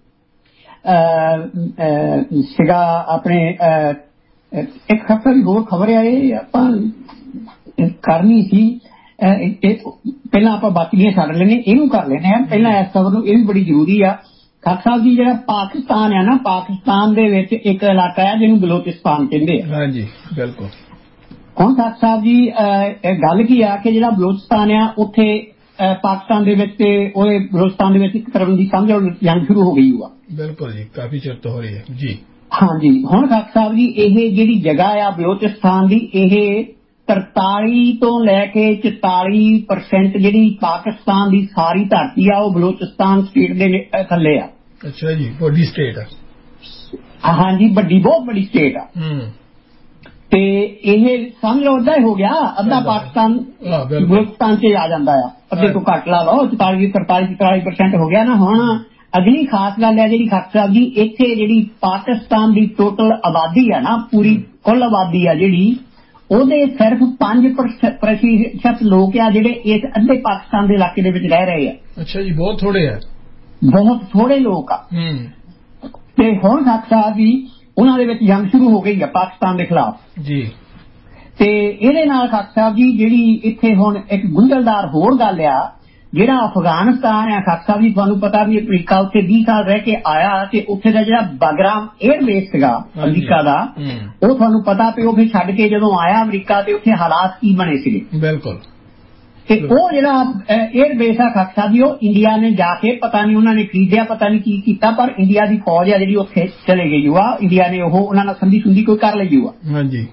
ਸੀਗਾ ਆਪਣੇ ਇੱਕ ਹਫ਼ਤਾ ਦੀ ਹੋਰ ਖਬਰ ਆ ਇਹ ਆਪਾਂ ਕਰਨੀ ਸੀ ਪਹਿਲਾਂ ਆਪਾਂ ਬਾਕੀਆਂ ਛੱਡ ਲੈਣੇ ਇਹਨੂੰ ਕਰ ਲੈਣੇ ਆ ਪਹਿਲਾਂ ਇਸ ਖਬਰ ਨੂੰ ਇਹ ਵੀ ਬੜੀ ਜ਼ਰੂਰੀ ਆ ਖਾਕ ਸਾਹਿਬ ਜੀ ਜਿਹੜਾ ਪਾਕਿਸਤਾਨ ਆ ਨਾ ਪਾਕਿਸਤਾਨ ਦੇ ਵਿੱਚ ਇੱਕ ਇਲਾਕਾ ਹੈ ਜਿਹਨੂੰ ਬਲੋਚਿਸਤਾਨ ਕਹਿੰਦੇ ਆ ਹਾਂਜੀ ਬਿਲਕੁਲ। ਹੁਣ ਖਾਕ ਸਾਹਿਬ ਜੀ ਗੱਲ ਕੀ ਆ ਕਿ ਜਿਹੜਾ ਬਲੋਚਿਸਤਾਨ ਆ ਉੱਥੇ ਪਾਕਿਸਤਾਨ ਦੇ ਵਿੱਚ ਤੇ ਉਹਦੇ ਬਲੋਚਿਸਤਾਨ ਦੇ ਵਿੱਚ ਇੱਕ ਤਰ੍ਹਾਂ ਦੀ ਸਮਝ ਜੰਗ ਸ਼ੁਰੂ ਹੋ ਗਈ ਹੋਆ ਬਿਲਕੁਲ ਜੀ ਕਾਫੀ ਚਿਰ ਤੋਂ ਹੋ ਰਹੀ ਹੈ ਜੀ ਹਾਂਜੀ। ਹੁਣ ਖਾਕ ਸਾਹਿਬ ਜੀ ਇਹ ਜਿਹੜੀ ਜਗ੍ਹਾ ਆ ਬਲੋਚਿਸਤਾਨ ਦੀ ਇਹ ਤਰਤਾਲੀ ਤੋਂ ਲੈ ਕੇ ਚੁਤਾਲੀ ਪਰਸੈਂਟ ਜਿਹੜੀ ਪਾਕਿਸਤਾਨ ਦੀ ਸਾਰੀ ਧਰਤੀ ਆ ਉਹ ਬਲੋਚਿਸਤਾਨ ਸਟੇਟ ਦੇ ਥੱਲੇ ਆ। ਅੱਛਾ ਜੀ ਵੱਡੀ ਸਟੇਟ ਆ ਹਾਂਜੀ ਵੱਡੀ ਬਹੁਤ ਵੱਡੀ ਸਟੇਟ ਆ ਤੇ ਇਹ ਸਮਝ ਲਓ ਅੱਧਾ ਹੋ ਗਿਆ ਅੱਧਾ ਪਾਕਿਸਤਾਨ ਬਲੋਚਿਸਤਾਨ ਚ ਆ ਜਾਂਦਾ ਆ ਅੱਧੇ ਤੋਂ ਘੱਟ ਲਾ ਲਓ ਚੁਤਾਲੀ ਤਰਤਾਲੀ ਚੁਤਾਲੀ ਪਰਸੈਂਟ ਹੋ ਗਿਆ ਨਾ। ਹੁਣ ਅਗਲੀ ਖਾਸ ਗੱਲ ਹੈ ਜਿਹੜੀ ਖਾਕ ਸਾਹਿਬ ਜੀ ਇੱਥੇ ਜਿਹੜੀ ਪਾਕਿਸਤਾਨ ਦੀ ਟੋਟਲ ਆਬਾਦੀ ਆ ਨਾ ਪੂਰੀ ਕੁੱਲ ਆਬਾਦੀ ਆ ਜਿਹੜੀ ਉਹਦੇ ਸਿਰਫ ਪੰਜ ਪ੍ਰਤੀਸ਼ਤ ਲੋਕ ਆ ਜਿਹੜੇ ਇਸ ਅੱਧੇ ਪਾਕਿਸਤਾਨ ਦੇ ਇਲਾਕੇ ਦੇ ਵਿੱਚ ਰਹਿ ਰਹੇ ਆ। ਅੱਛਾ ਜੀ ਬਹੁਤ ਥੋੜੇ ਆ ਬਹੁਤ ਥੋੜੇ ਲੋਕ ਆ ਤੇ ਹੁਣ ਖਾਕ ਸਾਹਿਬ ਜੀ ਉਹਨਾਂ ਦੇ ਵਿੱਚ ਜੰਗ ਸ਼ੁਰੂ ਹੋ ਗਈ ਆ ਪਾਕਿਸਤਾਨ ਦੇ ਖਿਲਾਫ ਜੀ ਤੇ ਇਹਦੇ ਨਾਲ ਖਾਕ ਸਾਹਿਬ ਜੀ ਜਿਹੜੀ ਇੱਥੇ ਹੁਣ ਇੱਕ ਗੁੰਝਲਦਾਰ ਹੋਰ ਗੱਲ ਆ ਜਿਹੜਾ ਅਫਗਾਨਿਸਤਾਨ ਹੈ ਖਾਕ ਸਾਹਿਬ ਜੀ ਤੁਹਾਨੂੰ ਪਤਾ ਵੀ ਅਮਰੀਕਾ ਉੱਥੇ ਵੀਹ ਸਾਲ ਰਹਿ ਕੇ ਆਇਆ ਤੇ ਉੱਥੇ ਦਾ ਜਿਹੜਾ ਬਾਗਰਾਮ 에ਅਰ ਬੇਸ ਸੀਗਾ ਅਮਰੀਕਾ ਦਾ ਉਹ ਤੁਹਾਨੂੰ ਪਤਾ ਵੀ ਉਹ ਫਿਰ ਛੱਡ ਕੇ ਜਦੋਂ ਆਇਆ ਅਮਰੀਕਾ ਤੇ ਉੱਥੇ ਹਾਲਾਤ ਕੀ ਬਣੇ ਸੀਗੇ। ਬਿਲਕੁਲ। ਤੇ ਉਹ ਜਿਹੜਾ 에ਅਰ ਬੇਸ ਆ ਖਾਕ ਸਾਹਿਬ ਜੀ ਉਹ ਇੰਡੀਆ ਨੇ ਜਾ ਕੇ ਪਤਾ ਨਹੀਂ ਉਹਨਾਂ ਨੇ ਖਰੀਦਿਆ ਪਤਾ ਨਹੀਂ ਕੀ ਕੀਤਾ ਪਰ ਇੰਡੀਆ ਦੀ ਫੌਜ ਆ ਜਿਹੜੀ ਉੱਥੇ ਚਲੇ ਗਈ ਆ ਇੰਡੀਆ ਨੇ ਉਹ ਉਹਨਾਂ ਨਾਲ ਸੰਧੀ ਸੁੰਧੀ ਕੋਈ ਕਰ ਲਈ ਆ। ਹਾਂਜੀ।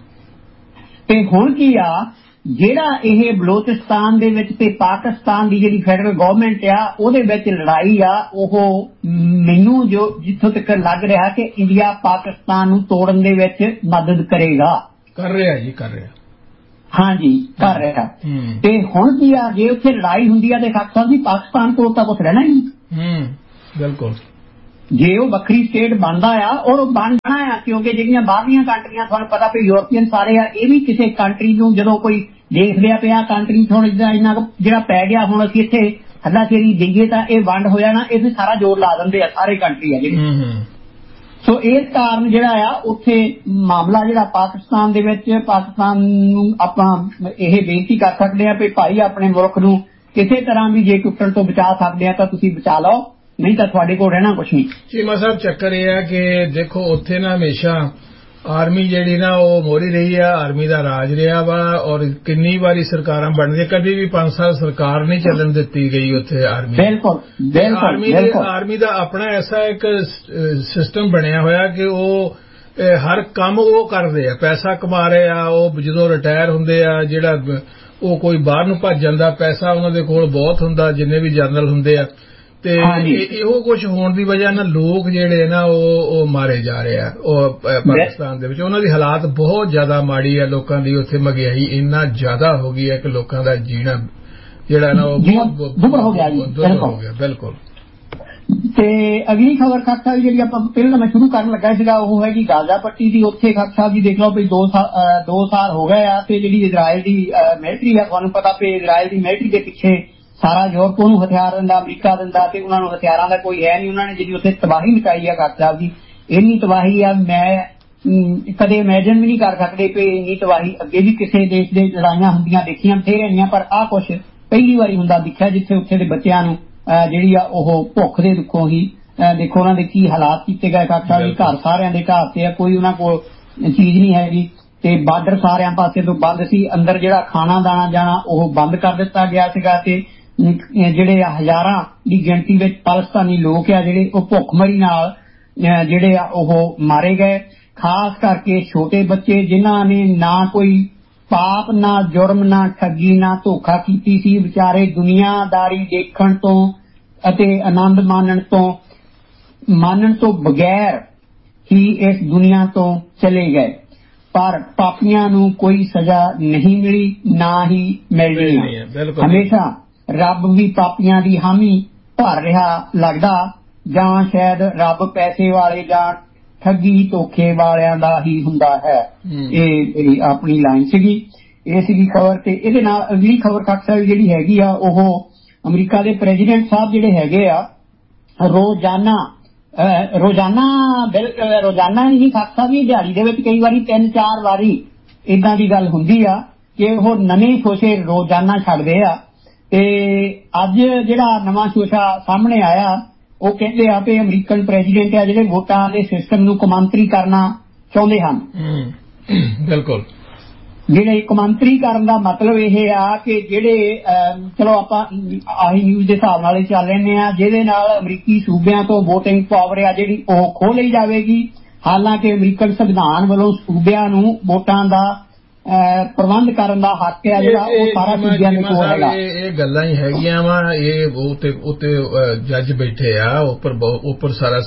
ਤੇ ਹੁਣ ਕੀ ਆ ਜਿਹੜਾ ਇਹ ਬਲੋਚਿਸਤਾਨ ਦੇ ਵਿੱਚ ਤੇ ਪਾਕਿਸਤਾਨ ਦੀ ਜਿਹੜੀ ਫੈਡਰਲ ਗਵਰਨਮੈਂਟ ਆ ਉਹਦੇ ਵਿੱਚ ਲੜਾਈ ਆ ਉਹ ਮੈਨੂੰ ਜੋ ਜਿੱਥੋਂ ਤੱਕ ਲੱਗ ਰਿਹਾ ਕਿ ਇੰਡੀਆ ਪਾਕਿਸਤਾਨ ਨੂੰ ਤੋੜਨ ਦੇ ਵਿੱਚ ਮਦਦ ਕਰੇਗਾ। ਕਰ ਰਿਹਾ ਜੀ ਕਰ ਰਿਹਾ। ਹਾਂਜੀ ਕਰ ਰਿਹਾ। ਤੇ ਹੁਣ ਕੀ ਆ ਜੇ ਉੱਥੇ ਲੜਾਈ ਹੁੰਦੀ ਆ ਤੇ ਖਾਕ ਸਾਹਿਬ ਜੀ ਪਾਕਿਸਤਾਨ ਕੋਲ ਤਾਂ ਕੁਛ ਰਹਿਣਾ ਹੀ ਨਹੀਂ। ਬਿਲਕੁਲ। ਜੇ ਉਹ ਵੱਖਰੀ ਸਟੇਟ ਬਣਦਾ ਆ ਔਰ ਉਹ ਬਣ ਜਾਣਾ ਆ ਕਿਉਂਕਿ ਜਿਹੜੀਆਂ ਬਾਹਰਲੀਆਂ ਕੰਟਰੀਆਂ ਤੁਹਾਨੂੰ ਪਤਾ ਵੀ ਯੂਰਪੀਅਨ ਸਾਰੇ ਆ ਇਹ ਵੀ ਕਿਸੇ ਕੰਟਰੀ ਨੂੰ ਜਦੋਂ ਕੋਈ ਦੇਖ ਲਿਆ ਪਿਆ ਕੰਟਰੀ ਥੋੜਾ ਜਿਹਾ ਇੰਨਾ ਜਿਹੜਾ ਪੈ ਗਿਆ ਹੁਣ ਅਸੀਂ ਇੱਥੇ ਹੱਲਾਸ਼ੇਰੀ ਦੇਈਏ ਤਾਂ ਇਹ ਵੰਡ ਹੋ ਜਾਣਾ ਇਹ ਸਾਰਾ ਜ਼ੋਰ ਲਾ ਦਿੰਦੇ ਆ ਸਾਰੇ ਕੰਟਰੀ ਆ ਜਿਹੜੇ। ਸੋ ਇਸ ਕਾਰਨ ਜਿਹੜਾ ਆ ਉੱਥੇ ਮਾਮਲਾ ਜਿਹੜਾ ਪਾਕਿਸਤਾਨ ਦੇ ਵਿੱਚ ਪਾਕਿਸਤਾਨ ਨੂੰ ਆਪਾਂ ਇਹ ਬੇਨਤੀ ਕਰ ਸਕਦੇ ਆ ਵੀ ਭਾਈ ਆਪਣੇ ਮੁਲਕ ਨੂੰ ਕਿਸੇ ਤਰ੍ਹਾਂ ਵੀ ਜੇ ਟੁੱਟਣ ਤੋਂ ਬਚਾ ਸਕਦੇ ਆ ਤਾਂ ਤੁਸੀਂ ਬਚਾ ਲਓ ਨਹੀਂ ਤਾਂ ਤੁਹਾਡੇ ਕੋਲ ਰਹਿਣਾ ਕੁਛ ਨਹੀਂ। ਚੀਮਾ ਸਾਹਿਬ ਚੱਕਰ ਇਹ ਹੈ ਕਿ ਦੇਖੋ ਉੱਥੇ ਨਾ ਹਮੇਸ਼ਾ ਆਰਮੀ ਜਿਹੜੀ ਨਾ ਉਹ ਮੋਹਰੀ ਰਹੀ ਆ ਆਰਮੀ ਦਾ ਰਾਜ ਰਿਹਾ ਵਾ ਔਰ ਕਿੰਨੀ ਵਾਰੀ ਸਰਕਾਰਾਂ ਬਣਦੀਆਂ ਕਦੀ ਵੀ ਪੰਜ ਸਾਲ ਸਰਕਾਰ ਨਹੀਂ ਚੱਲਣ ਦਿੱਤੀ ਗਈ ਉੱਥੇ ਆਰਮੀ। ਬਿਲਕੁਲ ਆਰਮੀ ਦੇ ਆਰਮੀ ਦਾ ਆਪਣਾ ਐਸਾ ਇੱਕ ਸਿਸਟਮ ਬਣਿਆ ਹੋਇਆ ਕਿ ਉਹ ਹਰ ਕੰਮ ਉਹ ਕਰਦੇ ਆ ਪੈਸਾ ਕਮਾ ਰਹੇ ਆ ਉਹ ਜਦੋਂ ਰਿਟਾਇਰ ਹੁੰਦੇ ਆ ਜਿਹੜਾ ਉਹ ਕੋਈ ਬਾਹਰ ਨੂੰ ਭੱਜ ਜਾਂਦਾ ਪੈਸਾ ਉਹਨਾਂ ਦੇ ਕੋਲ ਬਹੁਤ ਹੁੰਦਾ ਜਿੰਨੇ ਵੀ ਜਨਰਲ ਹੁੰਦੇ ਆ ਤੇ ਇਹੋ ਕੁਝ ਹੋਣ ਦੀ ਵਜ੍ਹਾ ਨਾਲ ਲੋਕ ਜਿਹੜੇ ਨਾ ਉਹ ਮਾਰੇ ਜਾ ਰਹੇ ਆ ਉਹ ਪਾਕਿਸਤਾਨ ਦੇ ਵਿੱਚ ਉਹਨਾਂ ਦੀ ਹਾਲਾਤ ਬਹੁਤ ਜ਼ਿਆਦਾ ਮਾੜੀ ਆ ਲੋਕਾਂ ਦੀ ਉੱਥੇ ਮਹਿੰਗਾਈ ਇੰਨਾ ਜ਼ਿਆਦਾ ਹੋ ਗਈ ਹੈ ਕਿ ਲੋਕਾਂ ਦਾ ਜੀਣਾ ਜਿਹੜਾ ਨਾ ਉਹ ਦੁੱਭਰ ਹੋ ਗਿਆ ਬਿਲਕੁਲ। ਤੇ ਅਗਲੀ ਖਬਰ ਖਾਕ ਸਾਹਿਬ ਜਿਹੜੀ ਆਪਾਂ ਪਹਿਲਾਂ ਮੈਂ ਸ਼ੁਰੂ ਕਰਨ ਲੱਗਾ ਸੀਗਾ ਉਹ ਹੈਗੀ ਗਾਜ਼ਾ ਪੱਟੀ ਦੀ ਉੱਥੇ ਖਾਕ ਸਾਹਿਬ ਜੀ ਦੇਖ ਲਓ ਵੀ ਦੋ ਸਾਲ ਦੋ ਸਾਲ ਹੋ ਗਏ ਆ ਤੇ ਜਿਹੜੀ ਇਜ਼ਰਾਈਲ ਦੀ ਮਿਲਟਰੀ ਆ ਤੁਹਾਨੂੰ ਪਤਾ ਵੀ ਇਜ਼ਰਾਈਲ ਦੀ ਮਿਲਟਰੀ ਦੇ ਪਿੱਛੇ ਸਾਰਾ ਯੂਰਪ ਨੂੰ ਹਥਿਆਰ ਦਿੰਦਾ ਅਮਰੀਕਾ ਦਿੰਦਾ ਤੇ ਉਹਨਾਂ ਨੂੰ ਹਥਿਆਰਾਂ ਦਾ ਕੋਈ ਹੈ ਨਹੀਂ ਉਹਨਾਂ ਨੇ ਜਿਹੜੀ ਉੱਥੇ ਤਬਾਹੀ ਮਚਾਈ ਆ ਖਾਕ ਸਾਹਿਬ ਜੀ ਇੰਨੀ ਤਬਾਹੀ ਆ ਮੈਂ ਕਦੇ ਇਮੈਜਿਨ ਵੀ ਨਹੀਂ ਕਰ ਸਕਦੇ ਕਿ ਇੰਨੀ ਤਬਾਹੀ ਅੱਗੇ ਵੀ ਕਿਸੇ ਦੇਸ਼ ਦੇ ਲੜਾਈਆਂ ਹੁੰਦੀਆਂ ਦੇਖੀਆਂ ਬਥੇਰੀਆਂ ਪਰ ਆਹ ਕੁਛ ਪਹਿਲੀ ਵਾਰੀ ਹੁੰਦਾ ਦਿਖਿਆ ਜਿੱਥੇ ਉੱਥੇ ਦੇ ਬੱਚਿਆਂ ਨੂੰ ਜਿਹੜੀ ਆ ਉਹ ਭੁੱਖ ਦੇ ਦੁੱਖੋਂ ਹੀ ਦੇਖੋ ਉਹਨਾਂ ਦੇ ਕੀ ਹਾਲਾਤ ਕੀਤੇ ਗਏ ਖਾਕ ਸਾਹਿਬ ਜੀ ਘਰ ਸਾਰਿਆਂ ਦੇ ਘਰ ਤੇ ਆ ਕੋਈ ਉਹਨਾਂ ਕੋਲ ਚੀਜ਼ ਨਹੀਂ ਹੈਗੀ ਤੇ ਬਾਰਡਰ ਸਾਰਿਆਂ ਪਾਸੇ ਤੋਂ ਬੰਦ ਸੀ ਅੰਦਰ ਜਿਹੜਾ ਖਾਣਾ ਦਾਣਾ ਜਾਣਾ ਉਹ ਬੰਦ ਕਰ ਦਿੱਤਾ ਗਿਆ ਸੀਗਾ ਤੇ ਜਿਹੜੇ ਹਜ਼ਾਰਾਂ ਦੀ ਗਿਣਤੀ ਵਿੱਚ ਪਾਕਿਸਤਾਨੀ ਲੋਕ ਆ ਜਿਹੜੇ ਉਹ ਭੁੱਖਮਰੀ ਨਾਲ ਜਿਹੜੇ ਆ ਉਹ ਮਾਰੇ ਗਏ ਖਾਸ ਕਰਕੇ ਛੋਟੇ ਬੱਚੇ ਜਿਨ੍ਹਾਂ ਨੇ ਨਾ ਕੋਈ ਪਾਪ ਨਾ ਜੁਰਮ ਨਾ ਠੱਗੀ ਨਾ ਧੋਖਾ ਕੀਤੀ ਸੀ ਵਿਚਾਰੇ ਦੁਨੀਆਦਾਰੀ ਦੇਖਣ ਤੋਂ ਅਤੇ ਆਨੰਦ ਮਾਣਨ ਤੋਂ ਮਾਣਨ ਤੋਂ ਬਗੈਰ ਹੀ ਇਸ ਦੁਨੀਆ ਤੋਂ ਚਲੇ ਗਏ ਪਰ ਪਾਪੀਆਂ ਨੂੰ ਕੋਈ ਸਜ਼ਾ ਨਹੀਂ ਮਿਲੀ ਨਾ ਹੀ ਮਿਲਣੀ ਹਮੇਸ਼ਾ ਰੱਬ ਵੀ ਪਾਪੀਆਂ ਦੀ ਹਾਮੀ ਭਰ ਰਿਹਾ ਲੱਗਦਾ ਜਾਂ ਸ਼ਾਇਦ ਰੱਬ ਪੈਸੇ ਵਾਲੇ ਜਾਂ ਠੱਗੀ ਧੋਖੇ ਵਾਲਿਆਂ ਦਾ ਹੀ ਹੁੰਦਾ ਹੈ। ਇਹ ਆਪਣੀ ਲਾਈਨ ਸੀਗੀ ਇਹ ਸੀਗੀ ਖਬਰ ਤੇ ਇਹਦੇ ਨਾਲ ਅਗਲੀ ਖਬਰ ਖਾਕ ਸਾਹਿਬ ਜਿਹੜੀ ਹੈਗੀ ਆ ਉਹ ਅਮਰੀਕਾ ਦੇ ਪ੍ਰੈਜ਼ੀਡੈਂਟ ਸਾਹਿਬ ਜਿਹੜੇ ਹੈਗੇ ਆ ਰੋਜ਼ਾਨਾ ਰੋਜ਼ਾਨਾ ਰੋਜ਼ਾਨਾ ਨਹੀਂ ਖਾਕ ਸਾਹਿਬ ਜੀ ਦਿਹਾੜੀ ਦੇ ਵਿੱਚ ਕਈ ਵਾਰੀ ਤਿੰਨ ਚਾਰ ਵਾਰੀ ਏਦਾਂ ਦੀ ਗੱਲ ਹੁੰਦੀ ਆ ਕਿ ਉਹ ਨਵੇਂ ਸ਼ੋਸ਼ੇ ਰੋਜ਼ਾਨਾ ਛੱਡਦੇ ਆ ਤੇ ਅੱਜ ਜਿਹੜਾ ਨਵਾਂ ਸ਼ੋਸ਼ਾ ਸਾਹਮਣੇ ਆਇਆ ਉਹ ਕਹਿੰਦੇ ਆ ਕਿ ਅਮਰੀਕਨ ਪ੍ਰੈਜ਼ੀਡੈਂਟ ਆ ਜਿਹੜੇ ਵੋਟਾਂ ਦੇ ਸਿਸਟਮ ਨੂੰ ਕੌਮਾਂਤਰੀ ਕਰਨਾ ਚਾਹੁੰਦੇ ਹਨ। ਬਿਲਕੁਲ ਜਿਹੜੇ ਕੌਮਾਂਤਰੀ ਕਰਨ ਦਾ ਮਤਲਬ ਇਹ ਆ ਕਿ ਜਿਹੜੇ ਚਲੋ ਆਪਾਂ ਆਹੀ ਨਿਊਜ਼ ਦੇ ਹਿਸਾਬ ਨਾਲ ਹੀ ਚੱਲ ਲੈਂਦੇ ਆ ਜਿਹਦੇ ਨਾਲ ਅਮਰੀਕੀ ਸੂਬਿਆਂ ਤੋਂ ਵੋਟਿੰਗ ਪਾਵਰ ਆ ਜਿਹੜੀ ਉਹ ਖੋਹ ਲਈ ਜਾਵੇਗੀ ਹਾਲਾਂਕਿ ਅਮਰੀਕਨ ਸੰਵਿਧਾਨ ਵੱਲੋਂ ਸੂਬਿਆਂ ਨੂੰ ਵੋਟਾਂ ਦਾ ਪ੍ਰਬੰਧ ਕਰਨ ਦਾ ਹੱਕ ਹੈ ਜਿਹੜਾ ਉਹ ਸਾਰਾ ਸੂਬਿਆਂ ਦੇ ਕੋਲ ਹੈਗਾ। ਇਹ ਗੱਲਾਂ ਹੀ ਹੈਗੀਆਂ ਵਾ ਇਹ ਉੱਤੇ ਉੱਤੇ ਜੱਜ ਬੈਠੇ ਆ ਉੱਪਰ ਉੱਪਰ ਸਾਰਾ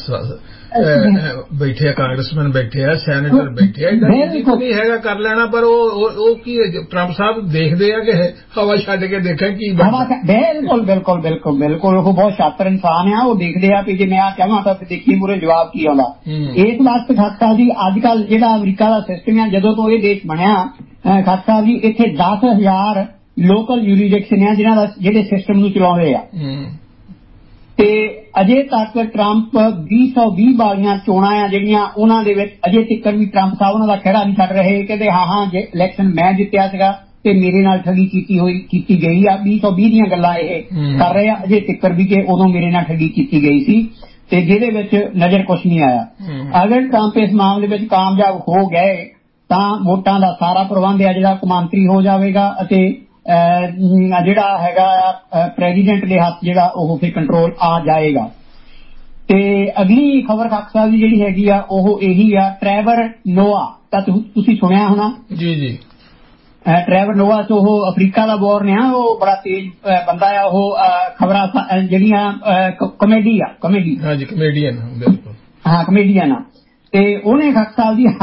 ਬੈਠੇ ਆ ਕਾਂਗਰਸਮੈਨ ਬੈਠੇ ਆ ਸੈਨੇਟਰ ਬੈਠੇ ਆ ਨਹੀਂ ਹੈਗਾ ਕਰ ਲੈਣਾ ਪਰ ਉਹ ਉਹ ਕੀ ਟਰੰਪ ਸਾਹਿਬ ਦੇਖਦੇ ਆ ਕਿ ਹਵਾ ਛੱਡ ਕੇ ਦੇਖਾਂ ਕੀ ਬਿਲਕੁਲ ਬਿਲਕੁਲ ਬਿਲਕੁਲ ਬਿਲਕੁਲ ਉਹ ਬਹੁਤ ਸ਼ਾਤਰ ਇਨਸਾਨ ਆ ਉਹ ਦੇਖਦੇ ਆ ਵੀ ਜੇ ਮੈਂ ਆ ਕਹਾਂ ਤਾਂ ਦੇਖੀ ਮੂਰੇ ਜਵਾਬ ਕੀ ਆਉਂਦਾ। ਇਸ ਵਾਸਤੇ ਖਾਕ ਸਾਹਿਬ ਜੀ ਅੱਜ ਕੱਲ ਜਿਹੜਾ ਅਮਰੀਕਾ ਦਾ ਸਿਸਟਮ ਆ ਜਦੋਂ ਤੋਂ ਇਹ ਦੇਸ਼ ਬਣਿਆ ਖਾਕ ਸਾਹਿਬ ਜੀ ਇੱਥੇ ਦਸ ਹਜ਼ਾਰ ਲੋਕਲ ਯੂਰੀਡਿਕਸ਼ਨ ਆ ਜਿਹਨਾਂ ਦਾ ਜਿਹੜੇ ਸਿਸਟਮ ਨੂੰ ਚਲਾਉਂਦੇ ਆ ਤੇ ਅਜੇ ਤੱਕ ਟਰੰਪ ਵੀਹ ਸੌ ਵੀਹ ਵਾਲੀਆਂ ਚੋਣਾਂ ਆ ਜਿਹੜੀਆਂ ਉਹਨਾਂ ਦੇ ਵਿੱਚ ਅਜੇ ਤੱਕ ਵੀ ਟਰੰਪ ਸਾਹਿਬ ਉਹਨਾਂ ਦਾ ਖਹਿੜਾ ਨਹੀਂ ਛੱਡ ਰਹੇ ਕਹਿੰਦੇ ਹਾਂ ਹਾਂ ਜੇ ਇਲੈਕਸ਼ਨ ਮੈਂ ਜਿੱਤਿਆ ਸੀਗਾ ਤੇ ਮੇਰੇ ਨਾਲ ਠੱਗੀ ਕੀਤੀ ਹੋਈ ਕੀਤੀ ਗਈ ਆ। ਵੀਹ ਸੌ ਵੀਹ ਦੀਆਂ ਗੱਲਾਂ ਇਹ ਕਰ ਰਹੇ ਆ ਅਜੇ ਤਿੱਕਰ ਵੀ ਕਿ ਉਦੋਂ ਮੇਰੇ ਨਾਲ ਠੱਗੀ ਕੀਤੀ ਗਈ ਸੀ ਤੇ ਜਿਹਦੇ ਵਿੱਚ ਨਜ਼ਰ ਕੁਛ ਨਹੀਂ ਆਇਆ। ਅਗਰ ਟਰੰਪ ਇਸ ਮਾਮਲੇ ਵਿੱਚ ਕਾਮਯਾਬ ਹੋ ਗਏ ਤਾਂ ਵੋਟਾਂ ਦਾ ਸਾਰਾ ਪ੍ਰਬੰਧ ਆ ਜਿਹੜਾ ਕੌਮਾਂਤਰੀ ਹੋ ਜਾਵੇਗਾ ਅਤੇ ਜਿਹੜਾ ਹੈਗਾ ਪ੍ਰੈਜ਼ੀਡੈਂਟ ਦੇ ਹੱਥ ਜਿਹੜਾ ਉਹ ਫਿਰ ਕੰਟਰੋਲ ਆ ਜਾਏਗਾ। ਤੇ ਅਗਲੀ ਖਬਰ ਖਾਕ ਸਾਹਿਬ ਦੀ ਜਿਹੜੀ ਹੈਗੀ ਆ ਉਹ ਇਹੀ ਆ, ਟਰੈਵਰ ਨੋਆ ਤਾਂ ਤੁਸੀਂ ਸੁਣਿਆ ਹੋਣਾ ਜੀ ਜੀ। ਟਰੈਵਰ ਨੋਆ ਤੋਂ ਉਹ ਅਫਰੀਕਾ ਦਾ ਬੋਰਨ ਆ, ਉਹ ਬੜਾ ਤੇਜ਼ ਬੰਦਾ ਆ, ਉਹ ਖਬਰਾਂ ਜਿਹੜੀਆਂ ਕਮੇਡੀ ਆ ਕਮੇਡੀ ਹਾਂਜੀ ਕਮੇਡੀਅਨ ਬਿਲਕੁਲ ਹਾਂ ਕਮੇਡੀਅਨ ਆ। ਤੇ ਉਹਨੇ ਖਾਕ ਸਾਹਿਬ ਦੀ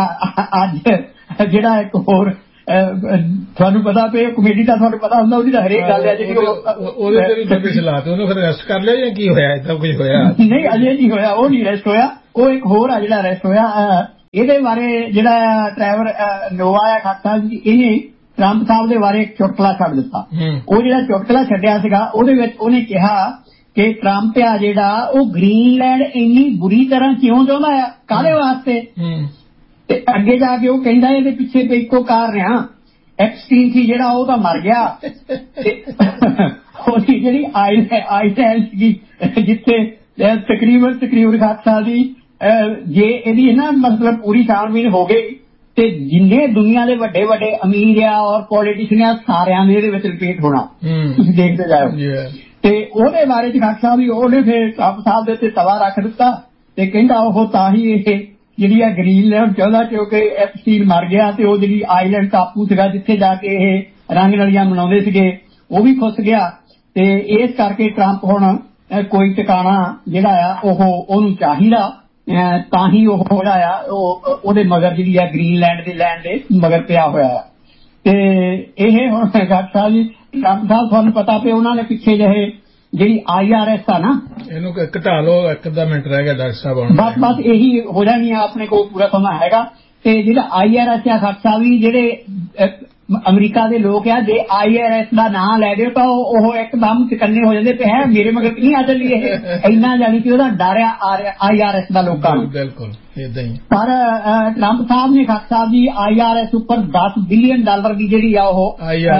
ਅੱਜ ਜਿਹੜਾ ਇੱਕ ਹੋਰ ਤੁਹਾਨੂੰ ਪਤਾ ਪਏ ਕਮੇਡੀ ਦਾ ਤੁਹਾਨੂੰ ਪਤਾ ਹੁੰਦਾ ਉਹਦੀ ਤਾਂ ਹਰੇਕ ਗੱਲ ਹੈ ਜਿਹੜੀ ਉਹਦੇ ਚਲਾ ਤੇ ਉਹਨੂੰ ਫਿਰ ਅਰੈਸਟ ਕਰ ਲਿਆ ਜਾਂ ਕੀ ਹੋਇਆ ਏਦਾਂ ਕੁਝ ਹੋਇਆ? ਨਹੀਂ ਅਜੇ ਨਹੀਂ ਹੋਇਆ, ਉਹ ਨਹੀਂ ਅਰੈਸਟ ਹੋਇਆ, ਉਹ ਇੱਕ ਹੋਰ ਆ ਜਿਹੜਾ ਅਰੈਸਟ ਹੋਇਆ। ਇਹਦੇ ਬਾਰੇ ਜਿਹੜਾ ਟਰੈਵਰ ਨੋਆ ਆ ਖਾਕ ਸਾਹਿਬ ਜੀ ਇਹਨੇ ਟਰੰਪ ਸਾਹਿਬ ਦੇ ਬਾਰੇ ਇੱਕ ਚੁਟਕਲਾ ਛੱਡ ਦਿੱਤਾ। ਉਹ ਜਿਹੜਾ ਚੁਟਕਲਾ ਛੱਡਿਆ ਸੀਗਾ ਉਹਦੇ ਵਿੱਚ ਉਹਨੇ ਕਿਹਾ ਕਿ ਟਰੰਪ ਆ ਜਿਹੜਾ ਉਹ ਗ੍ਰੀਨਲੈਂਡ ਇੰਨੀ ਬੁਰੀ ਤਰ੍ਹਾਂ ਕਿਉਂ ਚਾਹੁੰਦਾ ਆ, ਕਾਹਦੇ ਵਾਸਤੇ? ਤੇ ਅੱਗੇ ਜਾ ਕੇ ਉਹ ਕਹਿੰਦਾ ਇਹਦੇ ਪਿੱਛੇ ਤੇ ਇੱਕੋ ਕਾਰਨ ਆ, ਐਪਸਟੀਨ ਸੀ ਜਿਹੜਾ ਉਹ ਤਾਂ ਮਰ ਗਿਆ ਤੇ ਉਹਦੀ ਜਿਹੜੀ ਆਈਲੈਂਡ ਸੀਗੀ ਜਿੱਥੇ ਤਕਰੀਬਨ ਤਕਰੀਬਨ ਖਾਕਸਾ ਦੀ ਜੇ ਇਹਦੀ ਨਾ ਮਤਲਬ ਪੂਰੀ ਛਾਣਬੀਨ ਹੋ ਗਈ ਤੇ ਜਿੰਨੇ ਦੁਨੀਆ ਦੇ ਵੱਡੇ ਵੱਡੇ ਅਮੀਰ ਆ ਔਰ ਪੋਲੀਟੀਸ਼ੀਅਨ ਆ ਸਾਰਿਆਂ ਦੇ ਇਹਦੇ ਵਿੱਚ ਰਿਪੀਟ ਹੋਣਾ, ਤੁਸੀਂ ਦੇਖਦੇ ਜਾਓ। ਤੇ ਉਹਦੇ ਬਾਰੇ ਚ ਖਾਕਸਾ ਵੀ ਉਹਨੇ ਫਿਰ ਟਰੰਪ ਸਾਹਿਬ ਦੇ ਉੱਤੇ ਤਵਾ ਰੱਖ ਦਿੱਤਾ ਤੇ ਕਹਿੰਦਾ ਉਹ ਤਾਂ ਹੀ ਇਹ ਜਿਹੜੀ ਆ ਗ੍ਰੀਨਲੈਂਡ ਚਾਹੁੰਦਾ ਕਿਉਂਕਿ ਐਪਸਟੀਨ ਮਰ ਗਿਆ ਤੇ ਉਹ ਜਿਹੜੀ ਆਈਲੈਂਡ ਟਾਪੂ ਸੀਗਾ ਜਿੱਥੇ ਜਾ ਕੇ ਇਹ ਰੰਗ ਨਲੀਆਂ ਮਨਾਉਂਦੇ ਸੀਗੇ ਉਹ ਵੀ ਖੁੱਸ ਗਿਆ ਤੇ ਇਸ ਕਰਕੇ ਟਰੰਪ ਹੁਣ ਕੋਈ ਟਿਕਾਣਾ ਜਿਹੜਾ ਆ ਉਹ ਉਹਨੂੰ ਚਾਹੀਦਾ ਤਾਂ ਹੀ ਉਹ ਜਿਹੜਾ ਆ ਉਹ ਉਹਦੇ ਮਗਰ ਜਿਹੜੀ ਆ ਗ੍ਰੀਨਲੈਂਡ ਦੇ ਲੈਂਡ ਦੇ ਮਗਰ ਪਿਆ ਹੋਇਆ। ਤੇ ਇਹ ਹੁਣ ਡਾਕਟਰ ਸਾਹਿਬ ਜੀ ਟਰੰਪ ਸਾਹਿਬ ਤੁਹਾਨੂੰ ਪਤਾ ਪਿਆ ਉਹਨਾਂ ਨੇ ਪਿੱਛੇ ਜਿਹੇ ਜਿਹੜੀ ਆਈ ਆਰ ਐਸ ਆ ਨਾ ਇਹਨੂੰ ਘਟਾ ਲਓ, ਇੱਕ ਅੱਧਾ ਮਿੰਟ ਰਹਿ ਗਿਆ ਡਾਕਟਰ ਸਾਹਿਬ ਬਸ ਬਸ ਇਹੀ ਹੋ ਜਾਣੀ ਆ ਆਪਣੇ ਕੋਲ ਪੂਰਾ ਸਮਾਂ ਹੈਗਾ। ਤੇ ਜਿਹੜਾ ਆਈ ਆਰ ਐਸ ਆ ਡਾਕਟਰ ਸਾਹਿਬ ਵੀ ਜਿਹੜੇ ਅਮਰੀਕਾ ਦੇ ਲੋਕ ਆ ਜੇ ਆਈ ਆਰ ਐਸ ਦਾ ਨਾਂ ਲੈ ਦਿਓ ਤਾਂ ਉਹ ਇੱਕਦਮ ਚਕੰਨੇ ਹੋ ਜਾਂਦੇ ਪਏ ਹੈ ਮੇਰੇ ਮਗਰ ਨਹੀਂ ਆ ਚੱਲੀ ਇਹ ਇੰਨਾ ਜਾਣੀ ਕਿ ਉਹਦਾ ਡਰ ਆ ਆਈ ਆਰ ਐਸ ਦਾ ਲੋਕਾਂ ਨੂੰ। ਬਿਲਕੁਲ ਏਦਾਂ ਹੀ। ਪਰ ਟਰੰਪ ਸਾਹਿਬ ਨੇ ਖਾਕ Sahib ji I R S ਉੱਪਰ ਦਸ ਬਿਲੀਅਨ ਡਾਲਰ ਦੀ ਜਿਹੜੀ ਆ ਉਹ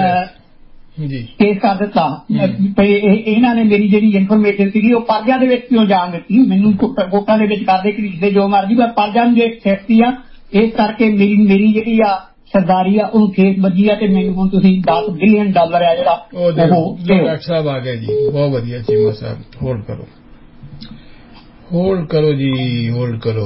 ਕੇਸ ਕਰ ਦਿੱਤਾ। ਇਹਨਾਂ ਨੇ ਮੇਰੀ ਜਿਹੜੀ ਇਨਫੋਰਮੇਸ਼ਨ ਸੀਗੀ ਉਹ ਪਰਜਾ ਦੇ ਵਿੱਚ ਕਿਉਂ ਜਾਣ ਦਿੱਤੀ, ਮੈਨੂੰ ਕੋਟਾਂ ਦੇ ਵਿੱਚ ਕਰਦੇ ਘੜੀਸਦੇ ਜੋ ਮਰਜ਼ੀ ਪਰ ਪਰਜਾ ਨੂੰ ਜੇ ਸੇਫਟੀ ਆ ਇਸ ਕਰਕੇ ਮੇਰੀ ਮੇਰੀ ਜਿਹੜੀ ਆ ਸਰਦਾਰੀ ਆ ਉਹਨੂੰ ਖੇਸ ਵੱਜੀ ਆ ਤੇ ਮੈਨੂੰ ਹੁਣ ਤੁਸੀਂ ਦਸ ਬਿਲੀਅਨ ਡਾਲਰ ਆ ਜਿਹੜਾ ਉਹ ਡਾਕਟਰ ਸਾਹਿਬ ਆ ਗਏ ਜੀ। ਬਹੁਤ ਵਧੀਆ ਚੀਮਾ ਸਾਹਿਬ ਹੋਲਡ ਕਰੋ ਹੋਲਡ ਕਰੋ ਜੀ ਹੋਲਡ ਕਰੋ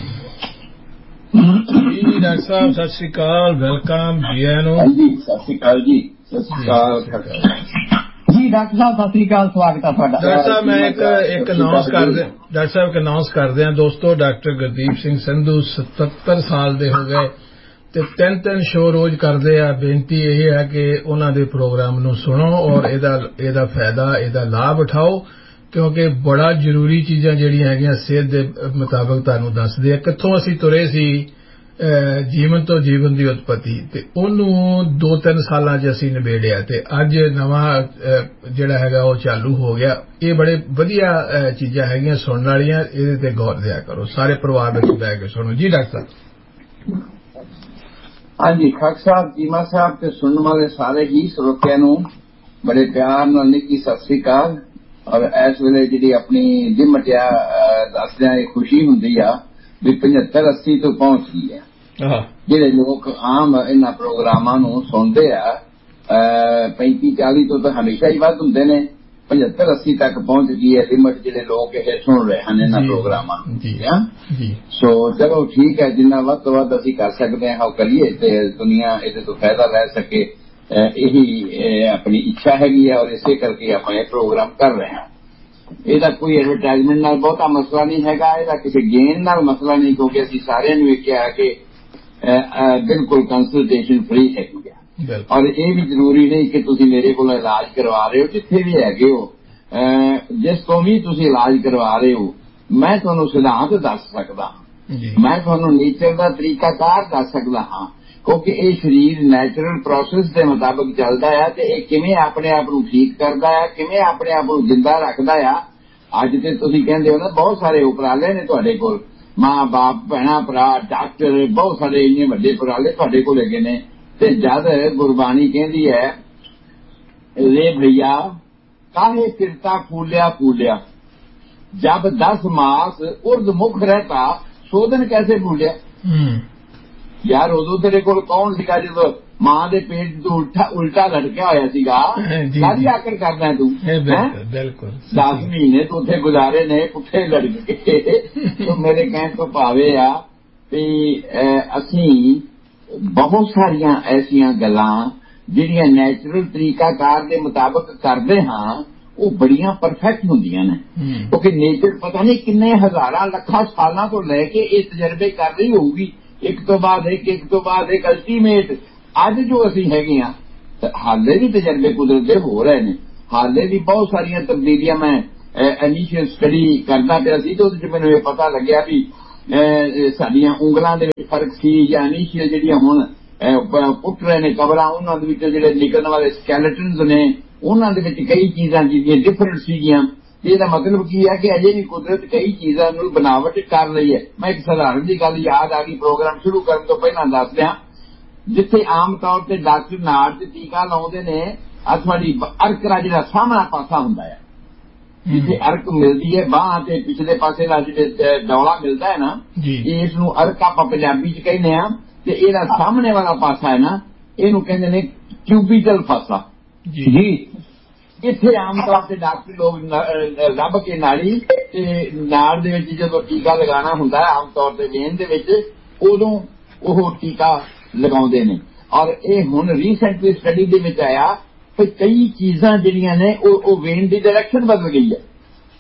ਜੀ। ਡਾਕਟਰ ਸਾਹਿਬ ਸਤਿ ਸ੍ਰੀ ਅਕਾਲ, ਵੈਲਕਮ ਜੀ ਆਇਆਂ ਨੂੰ। ਹਾਂਜੀ ਸਤਿ ਸ੍ਰੀ ਅਕਾਲ ਜੀ। ਸਤਿ ਸ੍ਰੀ ਅਕਾਲ ਜੀ ਡਾਕਟਰ ਸਾਹਿਬ, ਸਤਿ ਸ੍ਰੀ ਅਕਾਲ, ਸਵਾਗਤ ਹੈ ਤੁਹਾਡਾ। ਡਾਕਟਰ ਸਾਹਿਬ ਮੈਂ ਇੱਕ ਇੱਕ ਅਨਾਉਂਸ ਕਰਦੇ ਡਾਕਟਰ ਸਾਹਿਬ ਇੱਕ ਅਨਾਉਂਸ ਕਰਦੇ ਹਾਂ ਦੋਸਤੋ, ਡਾਕਟਰ ਗੁਰਦੀਪ ਸਿੰਘ ਸੰਧੂ ਸਤੱਤਰ ਸਾਲ ਦੇ ਹੋ ਗਏ ਤੇ ਤਿੰਨ ਤਿੰਨ ਸ਼ੋਅ ਰੋਜ਼ ਕਰਦੇ ਆ। ਬੇਨਤੀ ਇਹ ਹੈ ਕਿ ਉਹਨਾਂ ਦੇ ਪ੍ਰੋਗਰਾਮ ਨੂੰ ਸੁਣੋ ਔਰ ਇਹਦਾ ਇਹਦਾ ਫਾਇਦਾ ਇਹਦਾ ਲਾਭ ਉਠਾਓ ਕਿਉਂਕਿ ਬੜਾ ਜ਼ਰੂਰੀ ਚੀਜ਼ਾਂ ਜਿਹੜੀਆਂ ਹੈਗੀਆਂ ਸਿਹਤ ਦੇ ਮੁਤਾਬਕ ਤੁਹਾਨੂੰ ਦੱਸਦੇ ਆ। ਕਿੱਥੋਂ ਅਸੀਂ ਤੁਰੇ ਸੀ ਜੀਵਨ ਤੋਂ ਜੀਵਨ ਦੀ ਉਤਪਤੀ ਤੇ ਉਹਨੂੰ ਦੋ ਤਿੰਨ ਸਾਲਾਂ 'ਚ ਅਸੀਂ ਨਿਬੇੜਿਆ ਤੇ ਅੱਜ ਨਵਾਂ ਜਿਹੜਾ ਹੈਗਾ ਉਹ ਚਾਲੂ ਹੋ ਗਿਆ। ਇਹ ਬੜੇ ਵਧੀਆ ਚੀਜ਼ਾਂ ਹੈਗੀਆਂ ਸੁਣਨ ਵਾਲੀਆਂ, ਇਹਦੇ ਤੇ ਗੌਰ ਦਿਆ ਕਰੋ, ਸਾਰੇ ਪਰਿਵਾਰ ਵਿੱਚ ਬਹਿ ਕੇ ਸੁਣੋ ਜੀ। ਡਾਕਟਰ ਸਾਹਿਬ। ਹਾਂਜੀ ਖਾਕ ਸਾਹਿਬ, ਚੀਮਾ ਸਾਹਿਬ ਤੇ ਸੁਣਨ ਵਾਲੇ ਸਾਰੇ ਹੀ ਸਰੋਤਿਆਂ ਨੂੰ ਬੜੇ ਪਿਆਰ ਨਾਲ ਨਿੱਘੀ ਸਤਿ ਸ੍ਰੀ ਅਕਾਲ। ਔਰ ਇਸ ਵੇਲੇ ਜਿਹੜੀ ਆਪਣੀ ਦਿਮਟਿਆ ਦੱਸਦਿਆਂ ਇਹ ਖੁਸ਼ੀ ਹੁੰਦੀ ਆ ਵੀ ਪਝੱਤਰ ਅੱਸੀ ਤੋਂ ਪਹੁੰਚ ਗਈ ਹੈ। ਜਿਹੜੇ ਲੋਕ ਆਮ ਇਹਨਾਂ ਪ੍ਰੋਗਰਾਮਾਂ ਨੂੰ ਸੁਣਦੇ ਆ ਪੈਂਤੀ ਚਾਲੀ ਤੋਂ ਤਾਂ ਹਮੇਸ਼ਾ ਹੀ ਵੱਧ ਹੁੰਦੇ ਨੇ, ਪਝੱਤਰ ਅੱਸੀ ਤੱਕ ਪਹੁੰਚ ਗਈ ਹੈ ਲਿਮਟ ਜਿਹੜੇ ਲੋਕ ਇਹ ਸੁਣ ਰਹੇ ਹਨ ਇਹਨਾਂ ਪ੍ਰੋਗਰਾਮਾਂ ਨੂੰ। ਸੋ ਚਲੋ ਠੀਕ ਹੈ, ਜਿੰਨਾ ਵੱਧ ਤੋਂ ਵੱਧ ਅਸੀਂ ਕਰ ਸਕਦੇ ਹਾਂ ਉਹ ਕਰੀਏ ਤੇ ਦੁਨੀਆ ਇਹਦੇ ਤੋਂ ਫਾਇਦਾ ਲੈ ਸਕੇ, ਇਹੀ ਆਪਣੀ ਇੱਛਾ ਹੈਗੀ ਹੈ ਔਰ ਇਸੇ ਕਰਕੇ ਆਪਾਂ ਇਹ ਪ੍ਰੋਗਰਾਮ ਕਰ ਰਹੇ ਹਾਂ। ਇਹਦਾ ਕੋਈ ਐਡਵਰਟਾਈਜ਼ਮੈਂਟ ਨਾਲ ਬਹੁਤਾ ਮਸਲਾ ਨਹੀਂ ਹੈਗਾ, ਇਹਦਾ ਕਿਸੇ ਗੇਨ ਨਾਲ ਮਸਲਾ ਨਹੀਂ ਕਿਉਂਕਿ ਅਸੀਂ ਸਾਰਿਆਂ ਨੂੰ ਇਹ ਕਿਹਾ ਕਿ ਬਿਲਕੁਲ ਕੰਸਲਟੇਸ਼ਨ ਫ੍ਰੀ ਹੈਗੀ ਆ। ਔਰ ਇਹ ਵੀ ਜ਼ਰੂਰੀ ਨਹੀਂ ਕਿ ਤੁਸੀਂ ਮੇਰੇ ਕੋਲ ਇਲਾਜ ਕਰਵਾ ਰਹੇ ਹੋ, ਜਿੱਥੇ ਵੀ ਹੈਗੇ ਹੋ ਜਿਸ ਤੋਂ ਵੀ ਤੁਸੀਂ ਇਲਾਜ ਕਰਵਾ ਰਹੇ ਹੋ ਮੈਂ ਤੁਹਾਨੂੰ ਸਿਧਾਂਤ ਦੱਸ ਸਕਦਾ, ਮੈਂ ਤੁਹਾਨੂੰ ਨੇਚਰ ਦਾ ਤਰੀਕਾਕਾਰ ਦੱਸ ਸਕਦਾ ਹਾਂ ਕਿਉਂਕਿ ਇਹ ਸਰੀਰ ਨੈਚੁਰਲ ਪ੍ਰੋਸੈਸ ਦੇ ਮੁਤਾਬਕ ਚੱਲਦਾ ਹੈ ਤੇ ਇਹ ਕਿਵੇਂ ਆਪਣੇ ਆਪ ਨੂੰ ਠੀਕ ਕਰਦਾ ਹੈ, ਕਿਵੇਂ ਆਪਣੇ ਆਪ ਨੂੰ ਜਿੰਦਾ ਰੱਖਦਾ ਆ। ਅੱਜ ਤੇ ਤੁਸੀਂ ਕਹਿੰਦੇ ਹੋ ਨਾ ਬਹੁਤ ਸਾਰੇ ਉਪਰਾਲੇ ਨੇ ਤੁਹਾਡੇ ਕੋਲ, ਮਾਂ ਬਾਪ ਭੈਣਾਂ ਭਰਾ ਡਾਕਟਰ ਬਹੁਤ ਸਾਰੇ ਇੰਨੇ ਵੱਡੇ ਉਪਰਾਲੇ ਤੁਹਾਡੇ ਕੋਲ ਹੈਗੇ ਨੇ ਤੇ ਜਦ ਗੁਰਬਾਣੀ ਕਹਿੰਦੀ ਹੈ ਰੇ ਭਈਆ ਕਾਹੇ ਫਿਰਤਾ ਫੂਲਿਆ ਫੂਲਿਆ ਜਬ ਦਸ ਮਾਸ ਉਰਦ ਮੁਖ ਰਹਿਤਾ ਸੋਧਨ ਕੈਸੇ ਭੂਲਿਆ। ਯਾਰ ਉਦੋਂ ਤੇਰੇ ਕੋਲ ਕੌਣ ਸੀਗਾ ਜਦੋਂ ਮਾਂ ਦੇ ਪੇਟ ਤੋਂ ਉਲਟਾ ਉਲਟਾ ਲਟਕਿਆ ਹੋਇਆ ਸੀਗਾ, ਕਾਹਦੀ ਆਕੜ ਕਰਦਾ ਤੂੰ। ਬਿਲਕੁਲ ਦਸ ਮਹੀਨੇ ਤੂੰ ਉੱਥੇ ਗੁਜ਼ਾਰੇ ਨੇ ਪੁੱਠੇ ਲੜਕੇ। ਮੇਰੇ ਕਹਿਣ ਤੋਂ ਭਾਵੇਂ ਆ ਵੀ ਅਸੀਂ ਬਹੁਤ ਸਾਰੀਆਂ ਐਸੀਆਂ ਗੱਲਾਂ ਜਿਹੜੀਆਂ ਨੈਚੁਰਲ ਤਰੀਕਾਕਾਰ ਦੇ ਮੁਤਾਬਕ ਕਰਦੇ ਹਾਂ ਉਹ ਬੜੀਆਂ ਪਰਫੈਕਟ ਹੁੰਦੀਆਂ ਨੇ, ਕਿਉਂਕਿ ਨੇਚਰ ਪਤਾ ਨਹੀਂ ਕਿੰਨੇ ਹਜ਼ਾਰਾਂ ਲੱਖਾਂ ਸਾਲਾਂ ਤੋਂ ਲੈ ਕੇ ਇਹ ਤਜਰਬੇ ਕਰ ਰਹੀ ਹੋਊਗੀ, ਇੱਕ ਤੋਂ ਬਾਅਦ ਇੱਕ ਇੱਕ ਤੋਂ ਬਾਅਦ ਇੱਕ ਅਲਟੀਮੇਟ। ਅੱਜ ਜੋ ਅਸੀਂ ਹੈਗੇ ਹਾਂ ਹਾਲੇ ਵੀ ਤਜਰਬੇ ਕੁਦਰਤ ਦੇ ਹੋ ਰਹੇ ਨੇ, ਹਾਲੇ ਵੀ ਬਹੁਤ ਸਾਰੀਆਂ ਤਬਦੀਲੀਆਂ। ਮੈਂ ਇਨੀਸ਼ੀਅਲ ਸਟੱਡੀ ਕਰਦਾ ਪਿਆ ਸੀ ਤੇ ਉਹਦੇ ਚ ਮੈਨੂੰ ਇਹ ਪਤਾ ਲੱਗਿਆ ਵੀ ਸਾਡੀਆਂ ਉਂਗਲਾਂ ਦੇ ਵਿੱਚ ਫਰਕ ਸੀ ਜਾਂ ਇਨੀਸ਼ੀਅਲ ਜਿਹੜੀਆਂ ਹੁਣ ਪੁੱਟ ਰਹੇ ਨੇ ਕਬਰਾਂ ਉਹਨਾਂ ਦੇ ਵਿੱਚ ਜਿਹੜੇ ਨਿਕਲਣ ਵਾਲੇ ਸਕੈਲੇਟਨਸ ਨੇ ਉਹਨਾਂ ਦੇ ਵਿੱਚ ਕਈ ਚੀਜ਼ਾਂ ਜਿਹੜੀਆਂ ਡਿਫਰੈਂਟ ਸੀਗੀਆਂ। ਇਹਦਾ ਮਤਲਬ ਕੀ ਹੈ ਕਿ ਅਜੇ ਵੀ ਕੁਦਰਤ ਕਈ ਚੀਜ਼ਾਂ ਨੂੰ ਬਣਾਵਟ ਕਰ ਰਹੀ ਹੈ। ਮੈਂ ਇੱਕ ਸਧਾਰਨ ਦੀ ਗੱਲ ਯਾਦ ਆ ਗਈ ਪ੍ਰੋਗਰਾਮ ਸ਼ੁਰੂ ਕਰਨ ਤੋਂ ਪਹਿਲਾਂ ਦੱਸ ਦਿਆਂ, ਜਿੱਥੇ ਆਮ ਤੌਰ ਤੇ ਡਾਕਟਰ ਨਾੜ ਤੇ ਟੀਕਾ ਲਾਉਂਦੇ ਨੇ ਆ ਤੁਹਾਡੀ ਅਰਕ ਦਾ ਜਿਹੜਾ ਸਾਹਮਣਾ ਪਾਸਾ ਹੁੰਦਾ ਹੈ, ਜਿੱਥੇ ਅਰਕ ਮਿਲਦੀ ਹੈ ਬਾਂਹ ਤੇ ਪਿਛਲੇ ਪਾਸੇ ਦਾ ਜਿਹੜੇ ਡੌਲਾ ਮਿਲਦਾ ਹੈ ਨਾ, ਇਸ ਨੂੰ ਅਰਕ ਆਪਾਂ ਪੰਜਾਬੀ ਚ ਕਹਿੰਦੇ ਆ, ਤੇ ਇਹਦਾ ਸਾਹਮਣੇ ਵਾਲਾ ਪਾਸਾ ਹੈ ਨਾ ਇਹਨੂੰ ਕਹਿੰਦੇ ਨੇ ਕਿਊਬੀਟਲ ਪਾਸਾ ਜੀ। ਇੱਥੇ ਆਮ ਤੌਰ ਤੇ ਡਾਕਟਰ ਲੋਕ ਲੱਭ ਕੇ ਨਾੜੀ ਤੇ ਨਾੜ ਦੇ ਵਿੱਚ ਜਦੋਂ ਟੀਕਾ ਲਗਾਉਣਾ ਹੁੰਦਾ ਹੈ ਆਮ ਤੌਰ ਤੇ ਵੇਨ ਦੇ ਵਿੱਚ, ਉਦੋਂ ਉਹ ਟੀਕਾ ਲਗਾਉਂਦੇ ਨੇ। ਔਰ ਇਹ ਹੁਣ ਰੀਸੈਂਟਲੀ ਸਟੱਡੀ ਦੇ ਵਿੱਚ ਆਇਆ ਕਿ ਕਈ ਚੀਜ਼ਾਂ ਜਿਹੜੀਆਂ ਨੇ ਉਹ ਉਹ ਵੇਨ ਦੀ ਡਾਇਰੈਕਸ਼ਨ ਬਦਲ ਗਈ ਹੈ।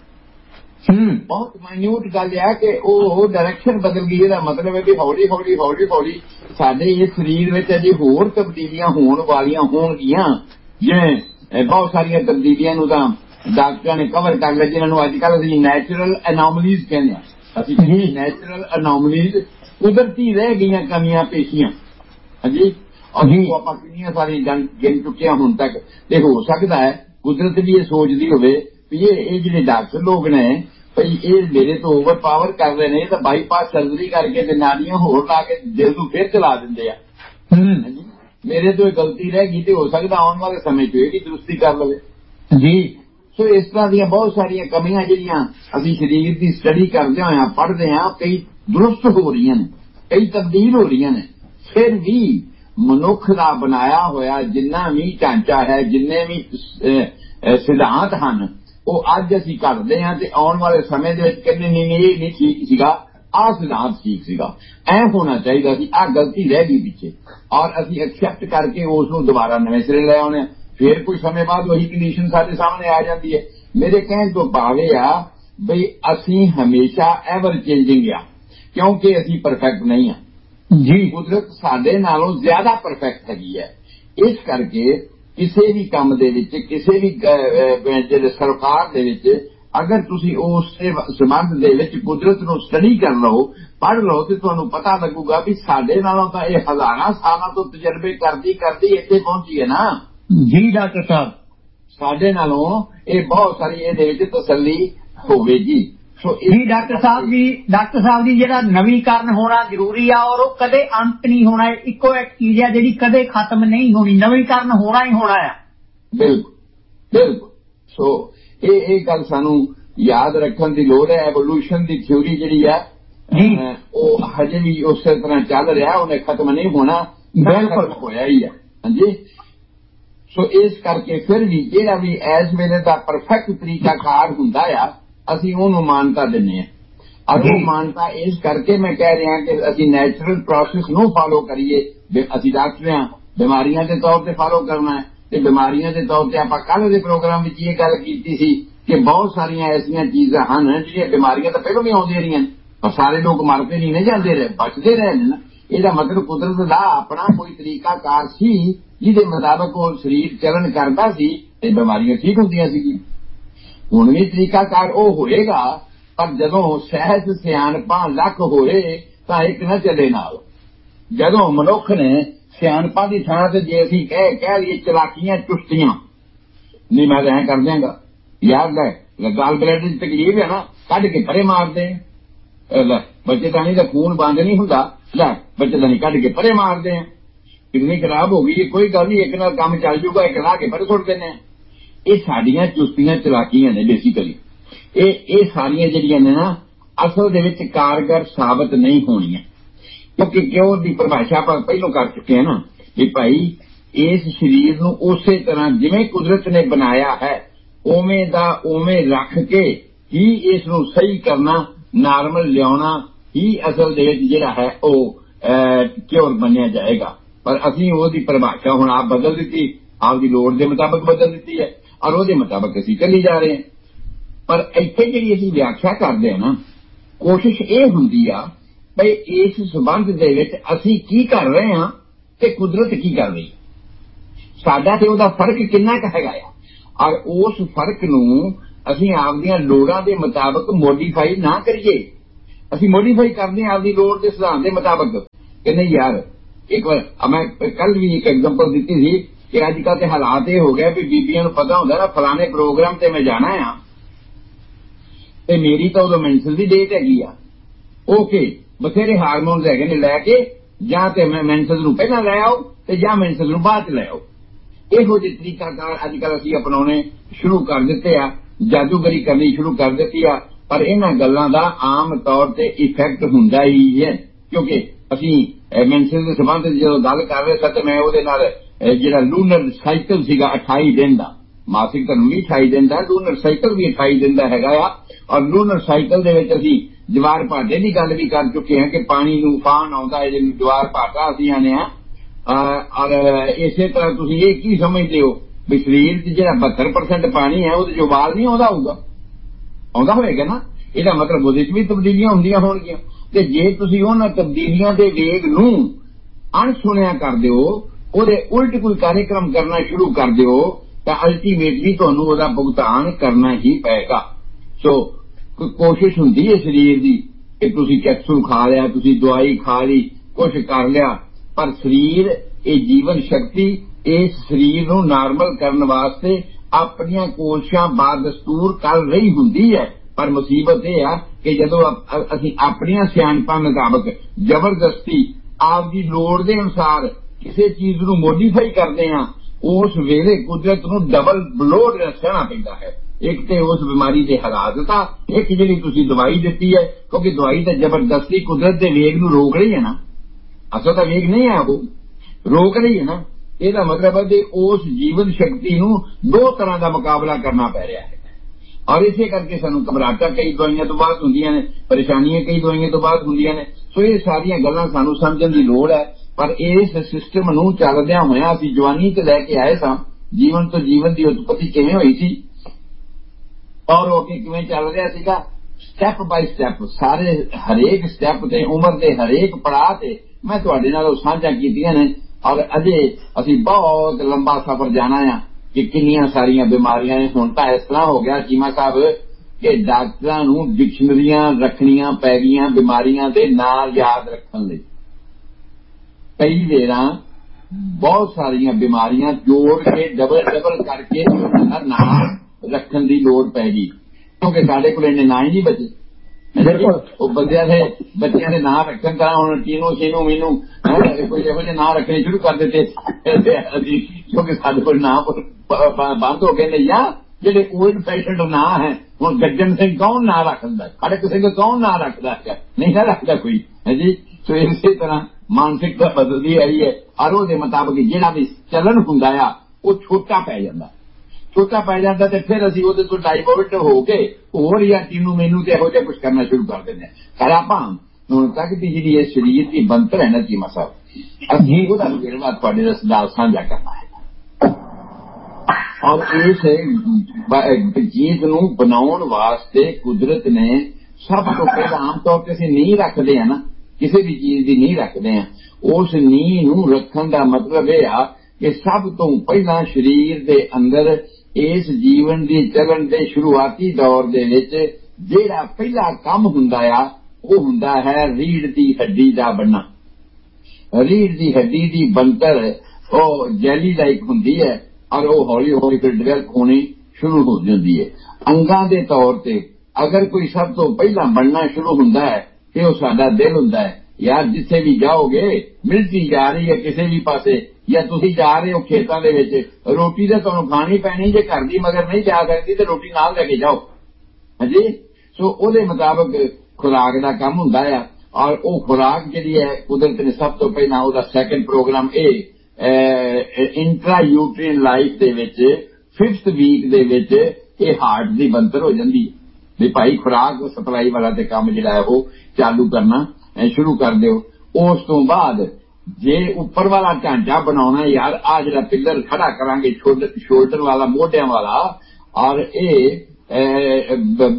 ਹਮ ਬਹੁਤ ਮਾਈਨਿਊਟ ਗੱਲ ਹੈ ਕਿ ਉਹ ਡਾਇਰੈਕਸ਼ਨ ਬਦਲ ਗਈ। ਇਹਦਾ ਮਤਲਬ ਹੈ ਵੀ ਹੌਲੀ ਹੌਲੀ ਹੌਲੀ ਹੌਲੀ ਸਾਡੇ ਇਸ ਸਰੀਰ ਵਿੱਚ ਅਜੇ ਹੋਰ ਤਬਦੀਲੀਆਂ ਹੋਣ ਵਾਲੀਆਂ ਹੋਣਗੀਆਂ, ਜਿਵੇਂ ਬਹੁਤ ਸਾਰੀਆਂ ਤਬਦੀਲੀਆਂ ਨੂੰ ਤਾਂ ਡਾਕਟਰਾਂ ਨੇ ਕਵਰ ਕਰ ਲਿਆ, ਜਿਹਨਾਂ ਨੂੰ ਅੱਜ ਕੱਲ੍ਹ ਅਸੀਂ ਨੈਚੁਰਲ ਅਨੋਮਲੀਜ਼ ਕਹਿੰਦੇ ਹਾਂ। ਅਸੀਂ ਨੈਚੁਰਲ ਅਨੋਮਲੀਜ਼ ਕੁਦਰਤੀ ਰਹਿ ਗਈਆਂ ਕਮੀਆਂ ਪੇਸ਼ੀਆਂ ਹਾਂਜੀ, ਅਸੀਂ ਆਪਾਂ ਕਿੰਨੀਆਂ ਸਾਰੀਆਂ ਗਿਣ ਚੁੱਕੇ ਹਾਂ ਹੁਣ ਤੱਕ। ਤੇ ਹੋ ਸਕਦਾ ਹੈ ਕੁਦਰਤ ਵੀ ਇਹ ਸੋਚਦੀ ਹੋਵੇ ਵੀ ਇਹ ਇਹ ਜਿਹੜੇ ਡਾਕਟਰ ਲੋਕ ਨੇ ਭਈ ਇਹ ਮੇਰੇ ਤੋਂ ਓਵਰ ਪਾਵਰ ਕਰ ਰਹੇ ਨੇ, ਤਾਂ ਬਾਈਪਾਸ ਸਰਜਰੀ ਕਰਕੇ ਤੇ ਨਾੜੀਆਂ ਹੋਰ ਲਾ ਕੇ ਦਿਲ ਨੂੰ ਫਿਰ ਚਲਾ ਦਿੰਦੇ ਆ। ਮੇਰੇ ਤੋਂ ਇਹ ਗਲਤੀ ਰਹਿ ਗਈ ਤੇ ਹੋ ਸਕਦਾ ਆਉਣ ਵਾਲੇ ਸਮੇਂ 'ਚ ਇਹ ਵੀ ਦਰੁਸਤੀ ਕਰ ਲਵੇ ਜੀ। ਸੋ ਇਸ ਤਰ੍ਹਾਂ ਦੀਆਂ ਬਹੁਤ ਸਾਰੀਆਂ ਕਮੀਆਂ ਜਿਹੜੀਆਂ ਅਸੀਂ ਸਰੀਰ ਦੀ ਸਟੱਡੀ ਕਰਦੇ ਹੋਇਆ ਪੜ੍ਹਦੇ ਹਾਂ, ਕਈ ਦਰੁਸਤ ਹੋ ਰਹੀਆਂ ਨੇ, ਕਈ ਤਬਦੀਲ ਹੋ ਰਹੀਆਂ ਨੇ। ਫਿਰ ਵੀ ਮਨੁੱਖ ਦਾ ਬਣਾਇਆ ਹੋਇਆ ਜਿੰਨਾ ਵੀ ਢਾਂਚਾ ਹੈ, ਜਿੰਨੇ ਵੀ ਸਿਧਾਂਤ ਹਨ, ਉਹ ਅੱਜ ਅਸੀਂ ਕਰਦੇ ਹਾਂ ਤੇ ਆਉਣ ਵਾਲੇ ਸਮੇਂ ਦੇ ਵਿੱਚ ਕਹਿੰਦੇ ਨਹੀਂ ਨਹੀਂ ਇਹ ਨਹੀਂ ਠੀਕ ਸੀਗਾ, ਆਹ ਸਿਧਾਂਤ ਠੀਕ ਸੀਗਾ, ਐ ਹੋਣਾ ਚਾਹੀਦਾ ਸੀ, ਆਹ ਗਲਤੀ ਰਹਿ ਗਈ ਪਿੱਛੇ, ਔਰ ਅਸੀਂ ਐਕਸੈਪਟ ਕਰਕੇ ਉਸ ਨੂੰ ਦੁਬਾਰਾ ਨਵੇਂ ਸਿਰੇ ਲੈ ਆਉਣੇ। ਫਿਰ ਕੋਈ ਸਮੇਂ ਬਾਅਦ ਉਹੀ ਕੰਡੀਸ਼ਨ ਸਾਡੇ ਸਾਹਮਣੇ ਆ ਜਾਂਦੀ ਹੈ। ਮੇਰੇ ਕਹਿਣ ਤੋਂ ਭਾਵੇਂ ਆ ਬਈ ਅਸੀਂ ਹਮੇਸ਼ਾ ਐਵਰ ਚੇਂਜਿੰਗ ਆ, ਕਿਉਂਕਿ ਅਸੀਂ ਪਰਫੈਕਟ ਨਹੀਂ ਹਾਂ ਜੀ। ਕੁਦਰਤ ਸਾਡੇ ਨਾਲੋਂ ਜ਼ਿਆਦਾ ਪਰਫੈਕਟ ਹੈਗੀ ਹੈ। ਇਸ ਕਰਕੇ ਕਿਸੇ ਵੀ ਕੰਮ ਦੇ ਵਿੱਚ, ਕਿਸੇ ਵੀ ਜਿਹੜੇ ਸਰਕਾਰ ਦੇ ਵਿੱਚ ਅਗਰ ਤੁਸੀਂ ਉਸ ਸੰਬੰਧ ਦੇ ਵਿੱਚ ਕੁਦਰਤ ਨੂੰ ਸਟੱਡੀ ਕਰ ਲਓ, ਪੜ੍ਹ ਲਓ, ਤੇ ਤੁਹਾਨੂੰ ਪਤਾ ਲੱਗੂਗਾ ਵੀ ਸਾਡੇ ਨਾਲੋਂ ਤਾਂ ਇਹ ਹਜ਼ਾਰਾਂ ਸਾਲਾਂ ਤੋਂ ਤਜਰਬੇ ਕਰਦੀ ਕਰਦੀ ਇੱਥੇ ਪਹੁੰਚੀ ਹੈ ਨਾ ਜੀ ਡਾਕਟਰ ਸਾਹਿਬ। ਸਾਡੇ ਨਾਲੋਂ ਇਹ ਬਹੁਤ ਸਾਰੀ ਇਹਦੇ ਵਿੱਚ ਤਸੱਲੀ ਹੋਵੇਗੀ। ਸੋ ਜੀ ਡਾਕਟਰ ਸਾਹਿਬ ਜੀ ਡਾਕਟਰ ਸਾਹਿਬ ਜੀ ਜਿਹੜਾ ਨਵੀਕਰਨ ਹੋਣਾ ਜ਼ਰੂਰੀ ਆ, ਔਰ ਉਹ ਕਦੇ ਅੰਤ ਨਹੀਂ ਹੋਣਾ। ਇੱਕੋ ਇੱਕ ਚੀਜ਼ ਹੈ ਜਿਹੜੀ ਕਦੇ ਖਤਮ ਨਹੀਂ ਹੋਣੀ, ਨਵੀਕਰਨ ਹੋਣਾ ਹੀ ਹੋਣਾ ਆ। ਬਿਲਕੁਲ ਬਿਲਕੁਲ। ਸੋ ਇਹ ਇਹ ਗੱਲ ਸਾਨੂੰ ਯਾਦ ਰੱਖਣ ਦੀ ਲੋੜ ਹੈ। ਐਵੋਲੂਸ਼ਨ ਦੀ ਥਿਊਰੀ ਜਿਹੜੀ ਹੈ ਉਹ ਹਜੇ ਵੀ ਉਸੇ ਤਰ੍ਹਾਂ ਚੱਲ ਰਿਹਾ, ਉਹਨੇ ਖਤਮ ਨਹੀਂ ਹੋਣਾ, ਬਿਲਕੁਲ ਹੋਇਆ ਹੀ ਹੈ ਹਾਂਜੀ। ਸੋ ਇਸ ਕਰਕੇ ਫਿਰ ਵੀ ਜਿਹੜਾ ਵੀ ਇਸ ਵੇਲੇ ਦਾ ਪਰਫੈਕਟ ਤਰੀਕਾਕਾਰ ਹੁੰਦਾ ਆ, ਅਸੀਂ ਉਹਨੂੰ ਮਾਨਤਾ ਦਿੰਦੇ ਹਾਂ। ਔਰ ਉਹ ਮਾਨਤਾ ਇਸ ਕਰਕੇ ਮੈਂ ਕਹਿ ਰਿਹਾ ਕਿ ਅਸੀਂ ਨੈਚੁਰਲ ਪ੍ਰੋਸੈਸ ਨੂੰ ਫਾਲੋ ਕਰੀਏ। ਅਸੀਂ ਡਾਕਟਰ ਹਾਂ, ਬਿਮਾਰੀਆਂ ਦੇ ਤੌਰ ਤੇ ਫਾਲੋ ਕਰਨਾ ਹੈ, ਤੇ ਬਿਮਾਰੀਆਂ ਦੇ ਤੌਰ ਤੇ ਆਪਾਂ ਕੱਲ੍ਹ ਦੇ ਪ੍ਰੋਗਰਾਮ ਵਿੱਚ ਇਹ ਗੱਲ ਕੀਤੀ ਸੀ ਕਿ ਬਹੁਤ ਸਾਰੀਆਂ ਐਸੀਆਂ ਚੀਜ਼ਾਂ ਹਨ ਜਿਹੜੀਆਂ ਬਿਮਾਰੀਆਂ ਤਾਂ ਪਹਿਲਾਂ ਵੀ ਆਉਂਦੀਆਂ ਰਹੀਆਂ ਨੇ, ਪਰ ਸਾਰੇ ਲੋਕ ਮਰਦੇ ਨਹੀਂ ਨੇ, ਜਾਂਦੇ ਰਹੇ, ਬਚਦੇ ਰਹੇ ਨੇ ਨਾ। ਇਹਦਾ ਮਤਲਬ ਕੁਦਰਤ ਦਾ ਆਪਣਾ ਕੋਈ ਤਰੀਕਾਕਾਰ ਸੀ ਜਿਹਦੇ ਮੁਤਾਬਕ ਉਹ ਸਰੀਰ ਚੱਲਣ ਕਰਦਾ ਸੀ ਤੇ ਬਿਮਾਰੀਆਂ ਠੀਕ ਹੁੰਦੀਆਂ ਸੀਗੀਆਂ। ਹੁਣ ਵੀ ਤਰੀਕਾਕਾਰ ਉਹ ਹੋਏਗਾ, ਪਰ ਜਦੋਂ ਸਹਿਜ ਸਿਆਣਪਾਂ ਲੱਖ ਹੋਏ ਤਾਂ ਇੱਕ ਨਾ ਚੱਲੇ ਨਾਲ। ਜਦੋਂ ਮਨੁੱਖ ਨੇ ਸਿਆਣਪਾਂ ਦੀ ਥਾਂ ਤੇ ਜੇ ਅਸੀਂ ਕਹਿ ਕਹਿ ਲਈਏ ਚਲਾਕੀਆਂ ਚੁਸਤੀਆਂ, ਨਹੀਂ ਮੈਂ ਐਂ ਕਰ ਦਿਆਂਗਾ ਯਾਰ, ਲੈ ਗਾਲ ਬਲੈਡ ਦੀ ਤਕਲੀਫ ਹੈ ਨਾ, ਕੱਢ ਕੇ ਪਰੇ ਮਾਰਦੇ ਲੈ ਬੱਚੇ ਤਾਂ ਨਹੀਂ ਤਾਂ ਖੂਨ ਬੰਦ ਨਹੀਂ ਹੁੰਦਾ, ਲੈ ਬੱਚੇ ਤਾਂ ਨਹੀਂ ਕੱਢ ਕੇ ਪਰੇ ਮਾਰਦੇ ਆ। कितनी खराब हो गई, कोई गल नहीं, एक नाल काम चल जूगा, एक ला के पर सुट देने। ये साडियां चुस्तियां चलाकियां ने बेसिकली, ये सारियां जिहड़ियां ने ना असल दे विच कारगर साबित नहीं होणीआं, क्योंकि क्यों दी परिभाषा आप पहलों कर चुके हैं ना कि भाई इस शरीर नूं उसे तरह जिवें कुदरत ने बनाया है उवें दा उवें रख के ही इस नूं सही करना, नार्मल लियाउणा ही असल दे विच जिहड़ा है वह क्योर बनिया जाएगा। पर असीं ओहदी परिभाषा हुण आप बदल दित्ती, आपदी लोड़ दे मुताबिक बदल दित्ती है और ओहदे मुताबिक असीं चली जा रहे हैं। पर इत्थे जिहड़ी असीं व्याख्या करदे हां ना, कोशिश ये हुंदी आ भाई इस संबंध दे विच असीं की कर रहे हां ते कुदरत की कर रही, साडा ते ओहदा फर्क किन्ना क हैगा आ, और उस फर्क नूं असीं आपदियां लोड़ां दे मुताबिक मोडिफाई ना करिए। असीं मोडिफाई करदे हां आपदी लोड़ दे सिद्धांत दे मुताबिक कि नहीं यार। एक बार मैं कल भी एक एग्जांपल दित्ती सी कि अजकल ते हालात ये हो गए भी बीबियां नूं पता हुंदा ना फलाने प्रोग्राम ते मैं जाना आ ते मेरी तो उदों मैंसल दी डेट हैगी आ, ओके बथेरे हारमोन हैगे ने लैके जां ते मैं मैंसल नूं पहलां लै आओ ते जां मैंसल नूं बाद च लै आओ। इहो जिहे तरीकाकार अजकल असीं अपनाउणे शुरू कर दित्ते आ, जादूगरी करनी शुरू कर दित्ती आ। पर इन्हां गल्लां दा आम तौर ते इफैक्ट हुंदा ही है, क्योंकि असीं मैंसल दे संबंध जदों गल कर रहे सां ते मैं ओहदे नाल जिहड़ा लूनर साइकिल सीगा अठाई दिन दा, मासिक धर्म भी अठाई दिन दा, लूनर साइकिल भी अठाई दिन दा हैगा आ। और लूनर साइकिल दे विच असीं जवार भाटे की गल भी कर चुके हैं कि पानी नूं उफान आउंदा है, जिहनूं जवार भाटा असीं आने आ। और इसे तरह तुसीं ये की समझदे हो भी शरीर च जिहड़ा बहत्तर परसेंट पानी है उहदे च उबाल नहीं आउंदा होऊगा, आउंदा होएगा ना। ਇਹਦਾ मतलब ਉਹਦੇ ਚ ਵੀ ਤਬਦੀਲੀਆਂ ਹੁੰਦੀਆਂ ਹੋਣਗੀਆਂ ਤੇ ਜੇ ਤੁਸੀਂ ਉਹਨਾਂ ਤਬਦੀਲੀਆਂ ਦੇ ਵੇਗ ਨੂੰ ਅਣਸੁਣਿਆ ਕਰਦੇ ਹੋ, ਉਹਦੇ ਉਲਟ ਕੋਈ ਕਾਰਜਕ੍ਰਮ ਕਰਨਾ ਸ਼ੁਰੂ ਕਰ ਦਿਓ ਤਾਂ ਅਲਟੀਮੇਟਲੀ ਤੁਹਾਨੂੰ ਉਹਦਾ ਭੁਗਤਾਨ ਕਰਨਾ ਹੀ ਪਏਗਾ। ਸੋ ਕੋਸ਼ਿਸ਼ ਹੁੰਦੀ ਹੈ ਸਰੀਰ ਦੀ ਕਿ ਤੁਸੀਂ ਕੈਪਸੂਲ ਖਾ ਲਿਆ, ਤੁਸੀਂ ਦਵਾਈ ਖਾ ਲਈ, ਕੁਛ ਕਰ ਲਿਆ, ਪਰ ਸਰੀਰ ਇਹ ਜੀਵਨ ਸ਼ਕਤੀ ਇਸ ਸਰੀਰ ਨੂੰ ਨਾਰਮਲ ਕਰਨ ਵਾਸਤੇ ਆਪਣੀਆਂ ਕੋਸ਼ਿਸ਼ਾਂ ਬਾਦਸਤੂਰ ਕਰ ਰਹੀ ਹੁੰਦੀ ਹੈ। पर मुसीबत यह है कि जदों असीं अपनियां सियाणपां मुताबिक जबरदस्ती आपदी लोड़ दे अनुसार किसी चीज नूं मोडिफाई करदे हां, उस वेले कुदरत नूं डबल ब्लो सहना पैंदा है। एक तो उस बीमारी के हालात था, एक जिहड़ी तुसीं दवाई दित्ती है, क्योंकि दवाई तो जबरदस्ती कुदरत के वेग नूं रोक रही है ना, असल का वेग नहीं है वो रोक रही है ना। ਇਹਦਾ मतलब है कि उस जीवन शक्ति नूं दो तरह का मुकाबला करना पै रहा है। और इसे करके सानू घबराहटां कई दवाइयां तो बाद हुंदियां ने, परेशानियां कई दवाइयां तो बाद हुंदियां ने। सो ये सारियां गल्लां सानू समझण दी लोड़ है। पर इस सिस्टम नूं चलदियां होइआं असीं जवानी च लैके आए सां, जीवन तो जीवन की उत्पत्ति किवें होई सी और वो किवें चल रहा सीगा, स्टैप बाय स्टैप सारे हरेक स्टैप ते उम्र के हरेक पड़ाव ते मैं तुहाडे नाल साझा कीतियां ने। और अजे असीं बहुत लंबा सफर जाना है कि किन्नियां सारियां बीमारियां ने। हुण तां इस तरह हो गया चीमा साहब कि डॉक्टरां नूं डिक्शनरियां रखनियां पै गईयां बीमारियां दे नाम याद रखण लई। कई वेरां बहुत सारियां बीमारियां जोड़ के डबल डबल करके उन्हां दा नाम रखण दी लोड़ पै गई, क्योंकि साडे कोल इन्ने नाम ही नहीं बचे। ਉਹ ਬੰਦਿਆਂ ਦੇ ਬੱਚਿਆਂ ਦੇ ਨਾਂ ਰੱਖਣ ਤਾਂ ਹੁਣ ਟੀਨੂ ਸ਼ੀਨੂ ਮੀਨੂ ਕੋਈ ਇਹੋ ਜਿਹੇ ਨਾਂ ਰੱਖਣੇ ਸ਼ੁਰੂ ਕਰ ਦਿੱਤੇ, ਕਿਉਂਕਿ ਸਾਡੇ ਕੋਲ ਨਾਂ ਬੰਦ ਹੋ ਗਏ ਨੇ। ਜਾਂ ਜਿਹੜੇ ओल्ड फैशन ਨਾਂ ਹੈ, ਹੁਣ ਗੱਜਣ ਸਿੰਘ ਕੌਣ ਨਾਂ ਰੱਖਦਾ, ਖੜਕ ਸਿੰਘ ਕੌਣ ਨਾਂ ਰੱਖਦਾ ਹੈ, ਨਹੀਂ ਨਾ ਰੱਖਦਾ ਕੋਈ ਹੈ ਜੀ। ਸੋ ਇਸੇ ਤਰ੍ਹਾਂ ਮਾਨਸਿਕਤਾ ਬਦਲਦੀ ਆਈ ਹੈ ਔਰ ਉਹਦੇ ਮੁਤਾਬਕ ਜਿਹੜਾ ਵੀ ਚੱਲਣ ਹੁੰਦਾ ਆ ਉਹ ਛੋਟਾ ਪੈ ਜਾਂਦਾ, छोटा पै जाता तो फिर असीं उहदे तों डाइवर्ट हो के होर या तीनू मैनू ते इहो जिहा कुछ करना शुरू कर दिंदे। पर आपां हुण तक दी जिहड़ी इह शरीर दी बनतर है ना चीमा साहब, असीं ओहदा ਵੇਰਵਾ तुहाडे नाल साझा करना है। और इस चीज नूं बनाउण वास्ते कुदरत ने सब तो पहला आम तौर ते असीं नींह रखदे हां ना, किसी भी चीज दी नींह रखदे हां। उस नींह नूं रखण दा मतलब यह आ कि सब तो पहला शरीर दे अंदर इस जीवन की चलन के शुरुआती दौर दे विच जिहड़ा पहला काम हुंदा आ वो हुंदा है रीढ़ की हड्डी का बनना। रीढ़ की हड्डी की बनतर वो जैली लाइक हुंदी है और वो हौली हौली फिर डिवेल्प होनी शुरू हो जाती है। अंगां दे तौर ते अगर कोई सब तो पहला बनना शुरू हुंदा है कि वो साडा दिल हुंदा है, यार जिथे भी जाओगे मिलिटरी जा रही है किसी भी पासे या तुसी जा रहे हो खेतों के विच रोटी तो तुहानूं खानी पैनी जे घर दी मगर नहीं जा सकती तो रोटी नाल लैके जाओ हाँ जी। सो उहदे मुताबिक खुराक का काम हुंदा है और वो खुराक जिहड़ी है कुदरत ने सब तो पहला उहदा सैकेंड प्रोग्राम ए इंट्रा यूट्रीन लाइफ दे विच फिफ्थ वीक दे विच ये हार्ट दी बनतर हो जाती है भी भाई खुराक सप्लाई वाला ते काम जिहड़ा है वो चालू करना शुरू कर दो। उस तो बाद जे उपर वाला ढांचा बनाना यार आ जिहड़ा पिलर खड़ा करांगे शोल्डर वाला मोढियां वाला और ये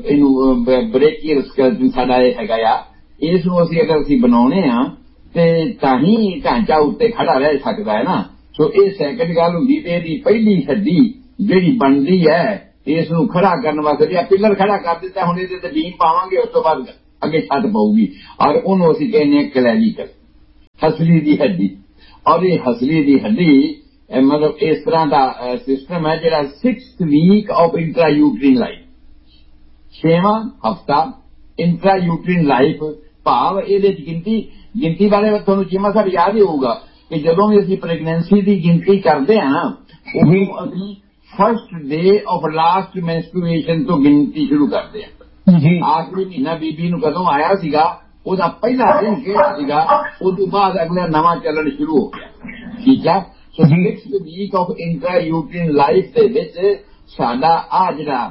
ब्रेकियल स्केलेटन साडा ये हैगा आ इसनूं असीं अगर असीं बनाउणे आ ते तां ही ढांचा उत्ते खड़ा रह सकदा है ना। सो ये सैकंड गल हुंदी ते इहदी पहली हड्डी जिहड़ी बनदी है इसनूं खड़ा करने वास्ते या पिलर खड़ा कर दिता हुण इहदे ते बीम पावांगे उस तो बाद अगे छत पऊगी और उहनूं असीं कहने क्लैविकल हसली दी हड्डी और ये हसली दी हड्डी मतलब इस तरह का सिस्टम है जिहड़ा sixth week of intra uterine life छेवां हफ्ता इंट्रा यूट्रीन लाइफ भाव इहदे च गिनती गिनती बारे तुहानूं चीमा साहब याद ही होगा कि जदों भी असीं प्रेगनेंसी की गिनती करते हैं ना उहनूं असीं first day of last menstruation तो गिनती शुरू करते हैं। आखिरी महीना बीबी नूं कदों आया सीगा ਉਹਦਾ ਪਹਿਲਾ ਦਿਨ ਕਿਹੜਾ ਸੀਗਾ ਉਸ ਤੋਂ ਬਾਅਦ ਅਗਲਾ ਨਵਾਂ ਚੱਲਣ ਸ਼ੁਰੂ ਹੋ ਗਿਆ ਠੀਕ ਹੈ। ਸੋ sixth week of intra ਯੂਟਰੀਨ life ਦੇ ਵਿੱਚ ਸਾਡਾ ਆ ਜਿਹੜਾ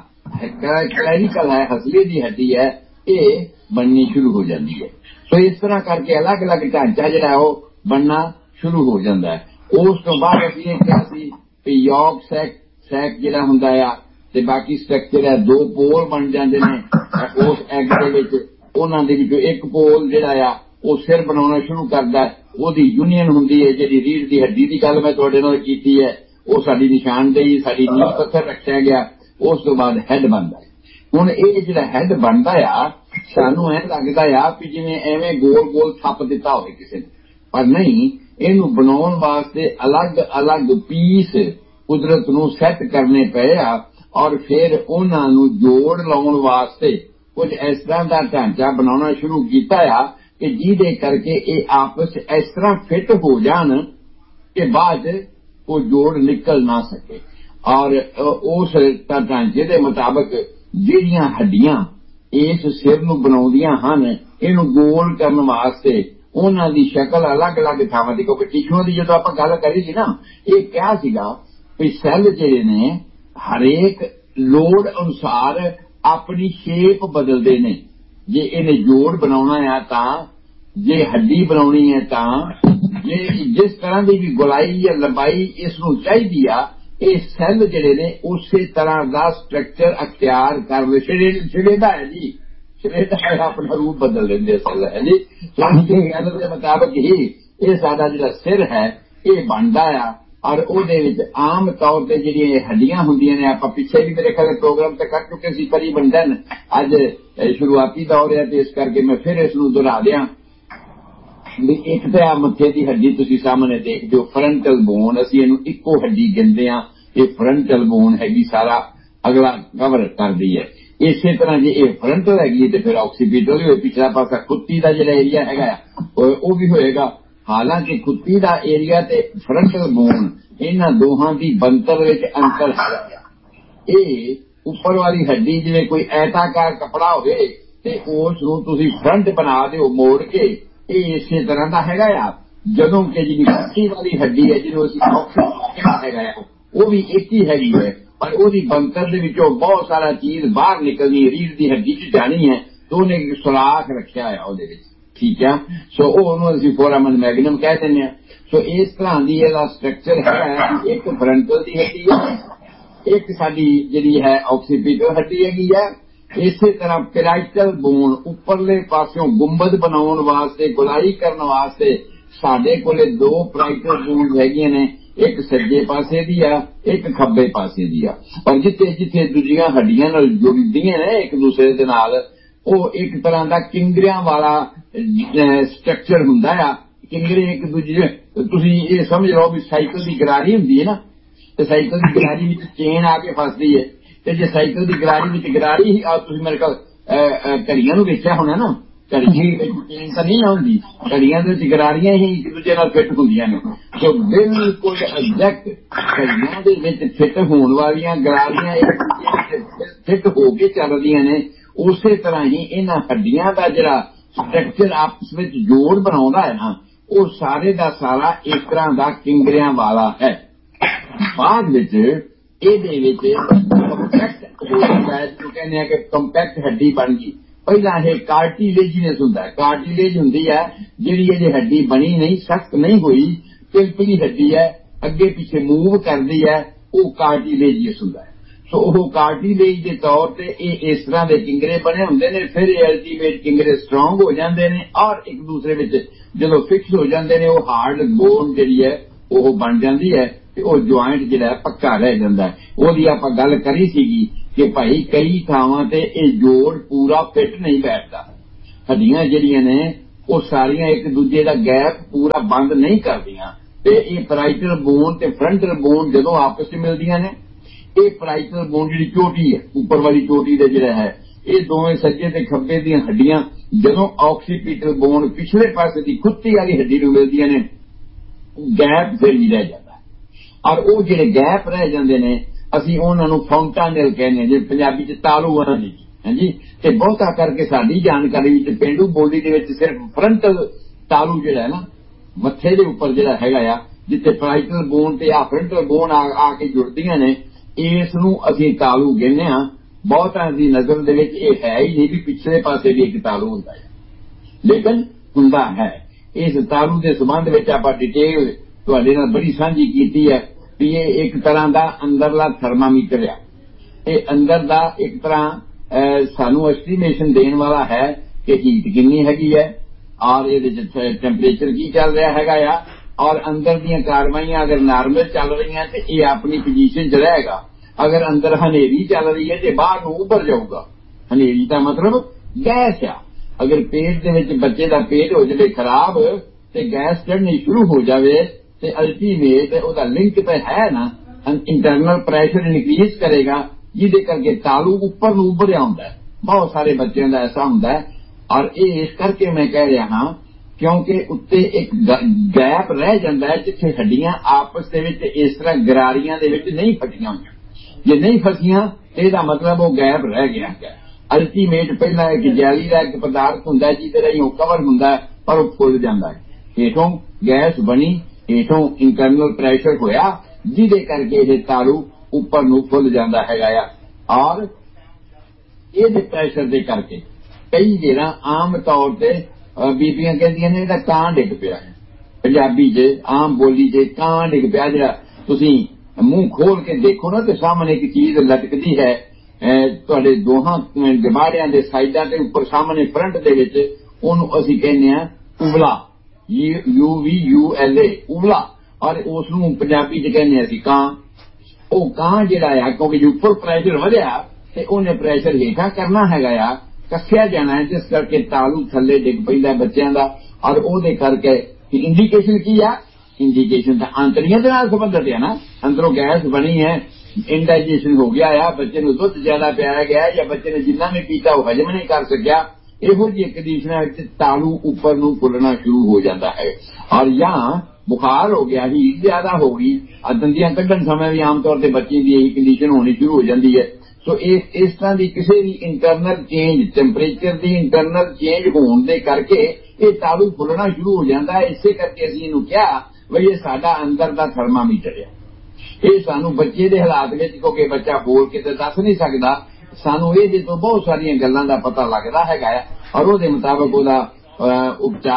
ਕਲੈਵੀਕਲ ਹੈ ਹਸਲੀ ਦੀ ਹੱਡੀ ਹੈ ਇਹ ਬਣਨੀ ਸ਼ੁਰੂ ਹੋ ਜਾਂਦੀ ਹੈ। ਸੋ ਇਸ ਤਰ੍ਹਾਂ ਕਰਕੇ ਅਲੱਗ ਅਲੱਗ ਢਾਂਚਾ ਜਿਹੜਾ ਉਹ ਬਣਨਾ ਸ਼ੁਰੂ ਹੋ ਜਾਂਦਾ ਹੈ। ਉਸ ਤੋਂ ਬਾਅਦ ਅਸੀਂ ਇਹ ਕਿਹਾ ਸੀ ਵੀ ਯੋਗ ਸੈਕ ਸੈਕ ਜਿਹੜਾ ਹੁੰਦਾ ਆ ਤੇ ਬਾਕੀ ਸਟਰਕਚਰ ਹੈ ਦੋ ਪੋਲ ਬਣ ਜਾਂਦੇ ਨੇ ਉਸ ਐਗ ਦੇ ਵਿੱਚ ਉਹਨਾਂ ਦੇ ਵਿੱਚੋਂ ਇੱਕ ਪੋਲ ਜਿਹੜਾ ਆ ਉਹ ਸਿਰ ਬਣਾਉਣਾ ਸ਼ੁਰੂ ਕਰਦਾ ਉਹਦੀ ਯੂਨੀਅਨ ਹੁੰਦੀ ਹੈ ਜਿਹੜੀ ਰੀੜ੍ਹ ਦੀ ਹੱਡੀ ਦੀ ਗੱਲ ਮੈਂ ਤੁਹਾਡੇ ਨਾਲ ਕੀਤੀ ਹੈ ਉਹ ਸਾਡੀ ਨਿਸ਼ਾਨਦੇਹੀ ਸਾਡੀ ਨੀਂਹ ਪੱਥਰ ਰੱਖਿਆ ਗਿਆ। ਉਸ ਤੋਂ ਬਾਅਦ ਹੈਡ ਬਣਦਾ ਹੁਣ ਇਹ ਜਿਹੜਾ ਹੈਡ ਬਣਦਾ ਆ ਸਾਨੂੰ ਐਂ ਲੱਗਦਾ ਆ ਵੀ ਜਿਵੇਂ ਐਵੇਂ ਗੋਲ ਗੋਲ ਥੱਪ ਦਿੱਤਾ ਹੋਵੇ ਕਿਸੇ ਨੇ ਪਰ ਨਹੀਂ ਇਹਨੂੰ ਬਣਾਉਣ ਵਾਸਤੇ ਅਲੱਗ ਅਲੱਗ ਪੀਸ ਕੁਦਰਤ ਨੂੰ ਸੈੱਟ ਕਰਨੇ ਪਏ ਆ ਔਰ ਫਿਰ ਉਹਨਾਂ ਨੂੰ ਜੋੜ ਲਾਉਣ ਵਾਸਤੇ ਕੁਝ ਇਸ ਤਰ੍ਹਾਂ ਦਾ ਢਾਂਚਾ ਬਣਾਉਣਾ ਸ਼ੁਰੂ ਕੀਤਾ ਆ ਕਿ ਜਿਹਦੇ ਕਰਕੇ ਇਹ ਆਪਸ ਇਸ ਤਰ੍ਹਾਂ ਫਿੱਟ ਹੋ ਜਾਣ ਕਿ ਬਾਅਦ ਉਹ ਜੋੜ ਨਿਕਲ ਨਾ ਸਕੇ ਔਰ ਉਸ ਢਾਂਚੇ ਦੇ ਮੁਤਾਬਕ ਜਿਹੜੀਆਂ ਹੱਡੀਆਂ ਇਸ ਸਿਰ ਨੂੰ ਬਣਾਉਂਦੀਆਂ ਹਨ ਇਹਨੂੰ ਗੋਲ ਕਰਨ ਵਾਸਤੇ ਉਹਨਾਂ ਦੀ ਸ਼ਕਲ ਅਲੱਗ ਅਲੱਗ ਥਾਵਾਂ ਦੀ ਕਿਉਂਕਿ ਟਿਸ਼ੂਆਂ ਦੀ ਜਦੋਂ ਆਪਾਂ ਗੱਲ ਕਰੀ ਸੀ ਨਾ ਇਹ ਕਿਹਾ ਸੀਗਾ ਵੀ ਸੈੱਲ ਜਿਹੜੇ ਨੇ ਹਰੇਕ ਲੋੜ ਅਨੁਸਾਰ ਆਪਣੀ ਸ਼ੇਪ ਬਦਲਦੇ ਨੇ ਜੇ ਇਹਨੇ ਜੋੜ ਬਣਾਉਣਾ ਆ ਤਾਂ ਜੇ ਹੱਡੀ ਬਣਾਉਣੀ ਹੈ ਤਾਂ ਜੇ ਜਿਸ ਤਰ੍ਹਾਂ ਦੀ ਵੀ ਗੁਲਾਈ ਜਾਂ ਲੰਬਾਈ ਇਸ ਨੂੰ ਚਾਹੀਦੀ ਆ ਇਹ ਸੈੱਲ ਜਿਹੜੇ ਨੇ ਉਸੇ ਤਰ੍ਹਾਂ ਦਾ ਸਟਰਕਚਰ ਅਖਤਿਆਰ ਕਰ ਲੈ ਛਿੜੇਦਾ ਹੈ ਜੀ ਛਿੜੇਦਾ ਹੈ ਆਪਣਾ ਰੂਪ ਬਦਲ ਲੈਂਦੇ ਸੈੱਲ ਹੈ ਜੀ। ਸੈੱਲ ਦੇ ਮੁਤਾਬਕ ਹੀ ਇਹ ਸਾਡਾ ਜਿਹੜਾ ਸਿਰ ਹੈ ਇਹ ਬਣਦਾ ਆ ਔਰ ਉਹਦੇ ਵਿੱਚ ਆਮ ਤੌਰ ਤੇ ਜਿਹੜੀਆਂ ਹੱਡੀਆਂ ਹੁੰਦੀਆਂ ਨੇ ਆਪਾਂ ਪਿੱਛੇ ਵੀ ਮੇਰੇ ਖਿਆਲ ਪ੍ਰੋਗਰਾਮ ਤੇ ਕਰ ਚੁੱਕੇ ਸੀ ਤਕਰੀਬਨ ਦਿਨ ਅੱਜ ਸ਼ੁਰੂਆਤੀ ਦੌਰ ਹੈ ਤੇ ਇਸ ਕਰਕੇ ਮੈਂ ਫਿਰ ਇਸ ਨੂੰ ਦੁਹਰਾ ਦਿਆਂ ਵੀ ਇੱਕ ਤਾਂ ਆ ਮੱਥੇ ਦੀ ਹੱਡੀ ਤੁਸੀਂ ਸਾਹਮਣੇ ਦੇਖਦੇ ਹੋ ਫਰੰਟਲ ਬੋਨ ਅਸੀਂ ਇਹਨੂੰ ਇੱਕੋ ਹੱਡੀ ਗਿਣਦੇ ਹਾਂ ਇਹ ਫਰੰਟਲ ਬੋਨ ਹੈਗੀ ਸਾਰਾ ਅਗਲਾ ਕਵਰ ਕਰਦੀ ਹੈ। ਇਸੇ ਤਰ੍ਹਾਂ ਜੇ ਇਹ ਫਰੰਟਲ ਹੈਗੀ ਤੇ ਫਿਰ ਆਕਸੀਪੀਟਲ ਹੋਏ ਪਿਛਲਾ ਪਾਸਾ ਕੁੱਤੀ ਦਾ ਜਿਹੜਾ ਏਰੀਆ ਹੈਗਾ ਉਹ ਵੀ ਹੋਏਗਾ। ਹਾਲਾਂਕਿ ਕੁੱਤੀ ਦਾ ਏਰੀਆ ਤੇ ਫਰੰਟਲ ਬੋਨ ਇਹਨਾਂ ਦੋਹਾਂ ਦੀ ਬਣਤਰ ਵਿੱਚ ਅੰਤਰ ਹੈ। ਇਹ ਉੱਪਰ ਵਾਲੀ ਹੱਡੀ ਜਿਵੇਂ ਕੋਈ ਐਤਾਕਾਰ ਕੱਪੜਾ ਹੋਵੇ ਤੇ ਉਸ ਨੂੰ ਤੁਸੀਂ ਫਰੰਟ ਬਣਾ ਦਿਓ ਮੋੜ ਕੇ ਇਹ ਇਸੇ ਤਰ੍ਹਾਂ ਦਾ ਹੈਗਾ ਆ ਜਦੋਂ ਕਿ ਜਿਹੜੀ ਕੁੱਤੀ ਵਾਲੀ ਹੱਡੀ ਹੈ ਜਿਹਨੂੰ ਅਸੀਂ ਆਕਸੀਪੀਟਲ ਹੈਗਾ ਉਹ ਵੀ ਇੱਕ ਹੀ ਹੈਗੀ ਹੈ ਪਰ ਉਹਦੀ ਬਣਤਰ ਦੇ ਵਿੱਚੋਂ ਬਹੁਤ ਸਾਰਾ ਚੀਜ਼ ਬਾਹਰ ਨਿਕਲਣੀ ਰੀੜ੍ਹ ਦੀ ਹੱਡੀ 'ਚ ਜਾਣੀ ਹੈ ਤੇ ਉਹਨੇ ਸੁਰਾਖ ਰੱਖਿਆ ਆ ਉਹਦੇ ਵਿੱਚ ਠੀਕ ਆ। ਸੋ ਉਹ ਉਹਨੂੰ ਅਸੀਂ ਫੋਰਾਮਨ ਮੈਗਨਮ ਕਹਿ ਦਿੰਦੇ ਹਾਂ। ਸੋ ਇਸ ਤਰ੍ਹਾਂ ਦੀ ਇਹਦਾ ਸਟਰਕਚਰ ਹੈ ਇੱਕ ਫਰੰਟਲ ਦੀ ਹੱਡੀ ਹੈ ਇੱਕ ਸਾਡੀ ਜਿਹੜੀ ਹੈ ਆਕਸੀਪੀਟਲ ਹੱਡੀ ਹੈਗੀ ਹੈ। ਇਸੇ ਤਰ੍ਹਾਂ ਪੈਰਾਈਟਲ ਬੋਨ ਉੱਪਰਲੇ ਪਾਸਿਓਂ ਗੁੰਬਦ ਬਣਾਉਣ ਵਾਸਤੇ ਗੁਲਾਈ ਕਰਨ ਵਾਸਤੇ ਸਾਡੇ ਕੋਲੇ ਦੋ ਪੈਰਾਈਟਲ ਬੋਨ ਹੈਗੀਆਂ ਨੇ ਇੱਕ ਸੱਜੇ ਪਾਸੇ ਦੀ ਆ ਇੱਕ ਖੱਬੇ ਪਾਸੇ ਦੀ ਆ ਪਰ ਜਿੱਥੇ ਜਿੱਥੇ ਦੂਜੀਆਂ ਹੱਡੀਆਂ ਨਾਲ ਜੁੜਦੀਆਂ ਨੇ ਇੱਕ ਦੂਸਰੇ ਦੇ ਨਾਲ ਉਹ ਇੱਕ ਤਰ੍ਹਾਂ ਦਾ ਕਿੰਗਰਿਆਂ ਵਾਲਾ ਸਟਰਕਚਰ ਹੁੰਦਾ ਆ। ਕਿੰਗਰੇ ਇੱਕ ਦੂਜੇ ਤੁਸੀਂ ਇਹ ਸਮਝ ਲਓ ਵੀ ਸਾਈਕਲ ਦੀ ਗਰਾਰੀ ਹੁੰਦੀ ਹੈ ਨਾ ਤੇ ਸਾਈਕਲ ਦੀ ਗਰਾਰੀ ਵਿੱਚ ਚੇਨ ਆ ਕੇ ਫਸਦੀ ਹੈ ਤੇ ਜੇ ਸਾਈਕਲ ਦੀ ਗਰਾਰੀ ਵਿੱਚ ਗਰਾਰੀ ਹੀ ਆ ਤੁਸੀਂ ਮੇਰੇ ਕੋਲ ਘੜੀਆਂ ਨੂੰ ਵੇਖਿਆ ਹੋਣਾ ਨਾ ਘੜੀ ਚੇਨ ਤਾਂ ਨਹੀਂ ਆਉਂਦੀ, ਘੜੀਆਂ ਦੇ ਵਿੱਚ ਗਰਾਰੀਆਂ ਹੀ ਇੱਕ ਦੂਜੇ ਨਾਲ ਫਿੱਟ ਹੁੰਦੀਆਂ ਨੇ। ਸੋ ਬਿਲਕੁਲ ਐਗਜ਼ੈਕਟ ਘੜੀਆਂ ਦੇ ਵਿੱਚ ਫਿੱਟ ਹੋਣ ਵਾਲੀਆਂ ਗਰਾਰੀਆਂ ਇੱਕ ਦੂਜੇ ਫਿੱਟ ਹੋ ਕੇ ਚੱਲਦੀਆਂ ਨੇ। ਉਸੇ ਤਰ੍ਹਾਂ ਹੀ ਇਹਨਾਂ ਹੱਡੀਆਂ ਦਾ ਜਿਹੜਾ ਸਟਰਕਚਰ ਆਪਸ ਵਿੱਚ ਜੋੜ ਬਣਾਉਂਦਾ ਹੈ ਨਾ, ਉਹ ਸਾਰੇ ਦਾ ਸਾਰਾ ਇਸ ਤਰ੍ਹਾਂ ਦਾ ਕਿੰਗਰਿਆਂ ਵਾਲਾ ਹੈ। ਬਾਅਦ ਵਿੱਚ ਇਹਦੇ ਵਿੱਚ ਕੰਪੈਕਟ ਜਿਹਨੂੰ ਕਹਿੰਦੇ ਆ ਕਿ ਕੰਪੈਕਟ ਹੱਡੀ ਬਣ ਗਈ। ਪਹਿਲਾਂ ਇਹ ਕਾਰਟੀਲੇਜੀਨਸ ਹੁੰਦਾ ਹੈ, ਕਾਰਟੀਲੇਜ ਹੁੰਦੀ ਹੈ ਜਿਹੜੀ ਇਹਦੀ ਹੱਡੀ ਬਣੀ ਨਹੀਂ, ਸਖਤ ਨਹੀਂ ਹੋਈ, ਪਿਲਪਿਲੀ ਹੱਡੀ ਹੈ, ਅੱਗੇ ਪਿੱਛੇ ਮੂਵ ਕਰਦੀ ਹੈ, ਉਹ ਕਾਰਟੀਲੇਜੀਅਸ ਹੁੰਦਾ ਹੈ। ਸੋ ਉਹ ਕਾਰਟੀਲੇਜ ਦੇ ਤੌਰ ਤੇ ਇਹ ਇਸ ਤਰ੍ਹਾਂ ਦੇ ਕਿੰਗਰੇ ਬਣੇ ਹੁੰਦੇ ਨੇ। ਫਿਰ ਇਹ ਅਲਟੀਮੇਟ ਕਿੰਗਰੇ ਸਟਰੋਂਗ ਹੋ ਜਾਂਦੇ ਨੇ ਔਰ ਇੱਕ ਦੂਸਰੇ ਵਿੱਚ ਜਦੋਂ ਫਿਕਸ ਹੋ ਜਾਂਦੇ ਨੇ, ਉਹ ਹਾਰਡ ਬੋਨ ਜਿਹੜੀ ਹੈ ਉਹ ਬਣ ਜਾਂਦੀ ਹੈ ਤੇ ਉਹ ਜੁਆਇੰਟ ਜਿਹੜਾ ਪੱਕਾ ਰਹਿ ਜਾਂਦਾ ਹੈ। ਉਹਦੀ ਆਪਾਂ ਗੱਲ ਕਰੀ ਸੀਗੀ ਕਿ ਭਾਈ ਕਈ ਥਾਵਾਂ ਤੇ ਇਹ ਜੋੜ ਪੂਰਾ ਫਿੱਟ ਨਹੀਂ ਬੈਠਦਾ। ਹੱਡੀਆਂ ਜਿਹੜੀਆਂ ਨੇ ਉਹ ਸਾਰੀਆਂ ਇੱਕ ਦੂਜੇ ਦਾ ਗੈਪ ਪੂਰਾ ਬੰਦ ਨਹੀਂ ਕਰਦੀਆਂ ਤੇ ਇਹ ਪੈਰਾਈਟਲ ਬੋਨ ਤੇ ਫਰੰਟਲ ਬੋਨ ਜਦੋਂ ਆਪਸ ਵਿੱਚ ਮਿਲਦੀਆਂ ਨੇ, ਇਹ ਪੈਰਾਈਟਲ ਬੋਨ ਜਿਹੜੀ ਚੋਟੀ ਹੈ, ਉੱਪਰ ਵਾਲੀ ਚੋਟੀ ਦਾ ਜਿਹੜਾ ਹੈ, ਇਹ ਦੋਵੇਂ ਸੱਜੇ ਤੇ ਖੱਬੇ ਦੀਆਂ ਹੱਡੀਆਂ ਜਦੋਂ ਆਕਸੀਪੀਟਲ ਬੋਨ ਪਿਛਲੇ ਪਾਸੇ ਦੀ ਕੁੱਤੀ ਵਾਲੀ ਹੱਡੀ ਨੂੰ ਮਿਲਦੀਆਂ ਨੇ, ਗੈਪ ਫਿਰ ਵੀ ਰਹਿ ਜਾਂਦਾ ਔਰ ਉਹ ਜਿਹੜੇ ਗੈਪ ਰਹਿ ਜਾਂਦੇ ਨੇ ਅਸੀਂ ਉਹਨਾਂ ਨੂੰ ਫਾਉਂਟਾਨੇਲ ਕਹਿੰਦੇ ਹਾਂ, ਜੇ ਪੰਜਾਬੀ ਚ ਤਾਲੂ ਆਣਾ ਜੀ। ਹਾਂਜੀ, ਤੇ ਬਹੁਤਾ ਕਰਕੇ ਸਾਡੀ ਜਾਣਕਾਰੀ ਵਿੱਚ ਪੇਂਡੂ ਬੋਲੀ ਦੇ ਵਿੱਚ ਸਿਰਫ ਫਰੰਟਲ ਤਾਲੂ ਜਿਹੜਾ ਹੈ ਨਾ, ਮੱਥੇ ਦੇ ਉੱਪਰ ਜਿਹੜਾ ਹੈਗਾ ਆ, ਜਿੱਥੇ ਪੈਰਾਈਟਲ ਬੋਨ ਤੇ ਆ ਫਰੰਟਲ ਬੋਨ ਆ ਕੇ ਜੁੜਦੀਆਂ ਨੇ, ਇਸ ਨੂੰ ਅਸੀਂ ਤਾਲੂ ਕਹਿੰਦੇ ਹਾਂ। ਬਹੁਤਾਂ ਦੀ ਨਜ਼ਰ ਦੇ ਵਿੱਚ ਇਹ ਹੈ ਹੀ ਨਹੀਂ ਵੀ ਪਿਛਲੇ ਪਾਸੇ ਵੀ ਇੱਕ ਤਾਲੂ ਹੁੰਦਾ ਹੈ, ਲੇਕਿਨ ਹੁੰਦਾ ਹੈ। ਇਸ ਤਾਲੂ ਦੇ ਸੰਬੰਧ ਵਿੱਚ ਆਪਾਂ ਡਿਟੇਲ ਤੁਹਾਡੇ ਨਾਲ ਬੜੀ ਸਾਂਝੀ ਕੀਤੀ ਹੈ ਵੀ ਇਹ ਇੱਕ ਤਰ੍ਹਾਂ ਦਾ ਅੰਦਰਲਾ ਥਰਮਾਮੀਟਰ ਆ। ਇਹ ਅੰਦਰ ਦਾ ਇੱਕ ਤਰ੍ਹਾਂ ਸਾਨੂੰ ਐਸਟੀਮੇਸ਼ਨ ਦੇਣ ਵਾਲਾ ਹੈ ਕਿ ਹੀਟ ਕਿੰਨੀ ਹੈਗੀ ਹੈ ਔਰ ਇਹਦੇ ਚ ਟੈਂਪਰੇਚਰ ਕੀ ਚੱਲ ਰਿਹਾ ਹੈਗਾ ਆ ਔਰ ਅੰਦਰ ਦੀਆਂ ਕਾਰਵਾਈਆਂ ਅਗਰ ਨਾਰਮਲ ਚੱਲ ਰਹੀਆਂ ਤੇ ਇਹ ਆਪਣੀ ਪੋਜੀਸ਼ਨ 'ਚ ਰਹੇਗਾ। ਅਗਰ ਅੰਦਰ ਹਨੇਰੀ ਚੱਲ ਰਹੀ ਹੈ ਤੇ ਬਾਹਰ ਨੂੰ ਉੱਭਰ ਜਾਊਗਾ। ਹਨੇਰੀ ਦਾ ਮਤਲਬ ਗੈਸ ਆ। ਅਗਰ ਪੇਟ ਦੇ ਵਿੱਚ ਬੱਚੇ ਦਾ ਪੇਟ ਹੋ ਜਾਵੇ ਖਰਾਬ ਤੇ ਗੈਸ ਚੜ੍ਹਨੀ ਸ਼ੁਰੂ ਹੋ ਜਾਵੇ ਤੇ ਅਲਟੀਮੇਟ ਉਹਦਾ ਲਿੰਕ ਤਾਂ ਹੈ ਨਾ, ਇੰਟਰਨਲ ਪ੍ਰੈਸ਼ਰ ਇਨਕਰੀਜ਼ ਕਰੇਗਾ ਜਿਹਦੇ ਕਰਕੇ ਤਾਲੂ ਉੱਪਰ ਨੂੰ ਉੱਭਰਿਆ ਹੁੰਦਾ ਹੈ। ਬਹੁਤ ਸਾਰੇ ਬੱਚਿਆਂ ਦਾ ਐਸਾ ਹੁੰਦਾ ਹੈ ਔਰ ਇਹ ਇਸ ਕਰਕੇ ਮੈਂ ਕਹਿ ਰਿਹਾ ਹਾਂ ਕਿਉਂਕਿ ਉੱਤੇ ਇੱਕ ਗੈਪ ਰਹਿ ਜਾਂਦਾ ਹੈ ਜਿੱਥੇ ਹੱਡੀਆਂ ਆਪਸ ਦੇ ਵਿੱਚ ਇਸ ਤਰ੍ਹਾਂ ਗਰਾਰੀਆਂ ਦੇ ਵਿੱਚ ਨਹੀਂ ਫਟੀਆਂ ਹੋਈਆਂ। ਜੇ ਨਹੀਂ ਫਸੀਆਂ ਇਹਦਾ ਮਤਲਬ ਉਹ ਗੈਪ ਰਹਿ ਗਿਆ ਹੈ। ਅਲਟੀਮੇਟ ਪਹਿਲਾਂ ਇੱਕ ਜੈਲੀ ਦਾ ਇੱਕ ਪਦਾਰਥ ਹੁੰਦਾ ਜਿਹਦੇ ਰਾਹੀਂ ਉਹ ਕਵਰ ਹੁੰਦਾ ਪਰ ਉਹ ਫੁੱਲ ਜਾਂਦਾ ਹੈ। ਹੇਠੋਂ ਗੈਸ ਬਣੀ, ਹੇਠੋਂ ਇੰਟਰਨਲ ਪ੍ਰੈਸ਼ਰ ਹੋਇਆ ਜਿਹਦੇ ਕਰਕੇ ਇਹ ਤਾਲੂ ਉੱਪਰ ਨੂੰ ਫੁੱਲ ਜਾਂਦਾ ਹੈਗਾ ਆ ਔਰ ਇਹਦੇ ਪ੍ਰੈਸ਼ਰ ਦੇ ਕਰਕੇ ਕਈ ਜਿਹੜਾ ਆਮ ਤੌਰ ਤੇ ਬੀਬੀਆਂ ਕਹਿੰਦੀਆਂ ਨੇ ਇਹਦਾ ਕਾਂ ਡਿੱਗ ਪਿਆ ਹੈ। ਪੰਜਾਬੀ 'ਚ ਆਮ ਬੋਲੀ 'ਚ ਕਾਂ ਡਿੱਗ ਪਿਆ। ਜਿਹੜਾ ਤੁਸੀਂ ਮੂੰਹ ਖੋਲ ਕੇ ਦੇਖੋ ਨਾ ਤੇ ਸਾਹਮਣੇ ਇੱਕ ਚੀਜ਼ ਲਟਕਦੀ ਹੈ ਤੁਹਾਡੇ ਦੋਹਾਂ ਜਬਾੜਿਆਂ ਦੇ ਸਾਈਡਾਂ ਤੇ ਉੱਪਰ ਸਾਹਮਣੇ ਫਰੰਟ ਦੇ ਵਿੱਚ, ਉਹਨੂੰ ਅਸੀਂ ਕਹਿੰਦੇ ਹਾਂ ਉਬਲਾ, you we U L A, ਉਬਲਾ। ਔਰ ਉਸ ਨੂੰ ਪੰਜਾਬੀ 'ਚ ਕਹਿੰਦੇ ਅਸੀਂ ਕਾਂ। ਉਹ ਕਾਂ ਜਿਹੜਾ ਆ ਕਿਉਂਕਿ ਉੱਪਰ ਪ੍ਰੈਸ਼ਰ ਵਧਿਆ ਤੇ ਉਹਨੇ ਪ੍ਰੈਸ਼ਰ ਹੇਠਾਂ ਕਰਨਾ ਹੈਗਾ ਆ, ਕੱਸਿਆ ਜਾਣਾ ਹੈ, ਜਿਸ ਕਰਕੇ ਤਾਲੂ ਥੱਲੇ ਡਿੱਗ ਪੈਂਦਾ ਬੱਚਿਆਂ ਦਾ ਔਰ ਉਹਦੇ ਕਰਕੇ ਇੰਡੀਕੇਸ਼ਨ ਕੀ ਆ? ਇੰਡੀਕੇਸ਼ਨ ਤਾਂ ਆਂਤੜੀਆਂ ਦੇ ਨਾਲ ਸੰਬੰਧਿਤ ਹੈ ਨਾ। ਅੰਦਰੋਂ ਗੈਸ ਬਣੀ ਹੈ, ਇੰਡਾਈਜੇਸ਼ਨ ਹੋ ਗਿਆ ਆ, ਬੱਚੇ ਨੂੰ ਦੁੱਧ ਜ਼ਿਆਦਾ ਪਿਆਇਆ ਗਿਆ ਜਾਂ ਬੱਚੇ ਨੇ ਜਿੰਨਾ ਵੀ ਪੀਤਾ ਉਹ ਹਜਮ ਨਹੀਂ ਕਰ ਸਕਿਆ। ਇਹੋ ਜਿਹੀ ਕੰਡੀਸ਼ਨਾਂ ਵਿੱਚ ਤਾਲੂ ਉੱਪਰ ਨੂੰ ਫੁੱਲਣਾ ਸ਼ੁਰੂ ਹੋ ਜਾਂਦਾ ਹੈ ਔਰ ਜਾਂ ਬੁਖਾਰ ਹੋ ਗਿਆ, ਹੀਟ ਜ਼ਿਆਦਾ ਹੋ ਗਈ, ਦੰਦੀਆਂ ਕੱਢਣ ਸਮੇਂ ਵੀ ਆਮ ਤੌਰ ਤੇ ਬੱਚੇ ਦੀ ਇਹੀ ਕੰਡੀਸ਼ਨ ਹੋਣੀ ਸ਼ੁਰੂ ਹੋ ਜਾਂਦੀ ਹੈ। ਸੋ ਇਸ ਇਸ ਤਰ੍ਹਾਂ ਦੀ ਕਿਸੇ ਵੀ ਇੰਟਰਨਲ ਚੇਂਜ, ਟੈਂਪਰੇਚਰ ਦੀ ਇੰਟਰਨਲ ਚੇਂਜ ਹੋਣ ਦੇ ਕਰਕੇ ਇਹ ਤਾਲੂ ਫੁੱਲਣਾ ਸ਼ੁਰੂ ਹੋ ਜਾਂਦਾ ਹੈ। ਇਸੇ ਕਰਕੇ ਅਸੀਂ ਇਹਨੂੰ ਕਿਹਾ ਵੀ ਇਹ ਸਾਡਾ ਅੰਦਰ ਦਾ ਥਰਮਾਮੀਟਰ ਹੈ। ਇਹ ਸਾਨੂੰ ਬੱਚੇ ਦੇ ਹਾਲਾਤ ਵਿੱਚ, ਕਿਉਂਕਿ ਬੱਚਾ ਬੋਲ ਕੇ ਤਾਂ ਦੱਸ ਨਹੀਂ ਸਕਦਾ, ਸਾਨੂੰ ਇਹਦੇ ਤੋਂ ਬਹੁਤ ਸਾਰੀਆਂ ਗੱਲਾਂ ਦਾ ਪਤਾ ਲੱਗਦਾ ਹੈਗਾ ਹੈ ਔਰ ਉਹਦੇ ਮੁਤਾਬਕ ਉਹਦਾ ਉਪਚਾਰ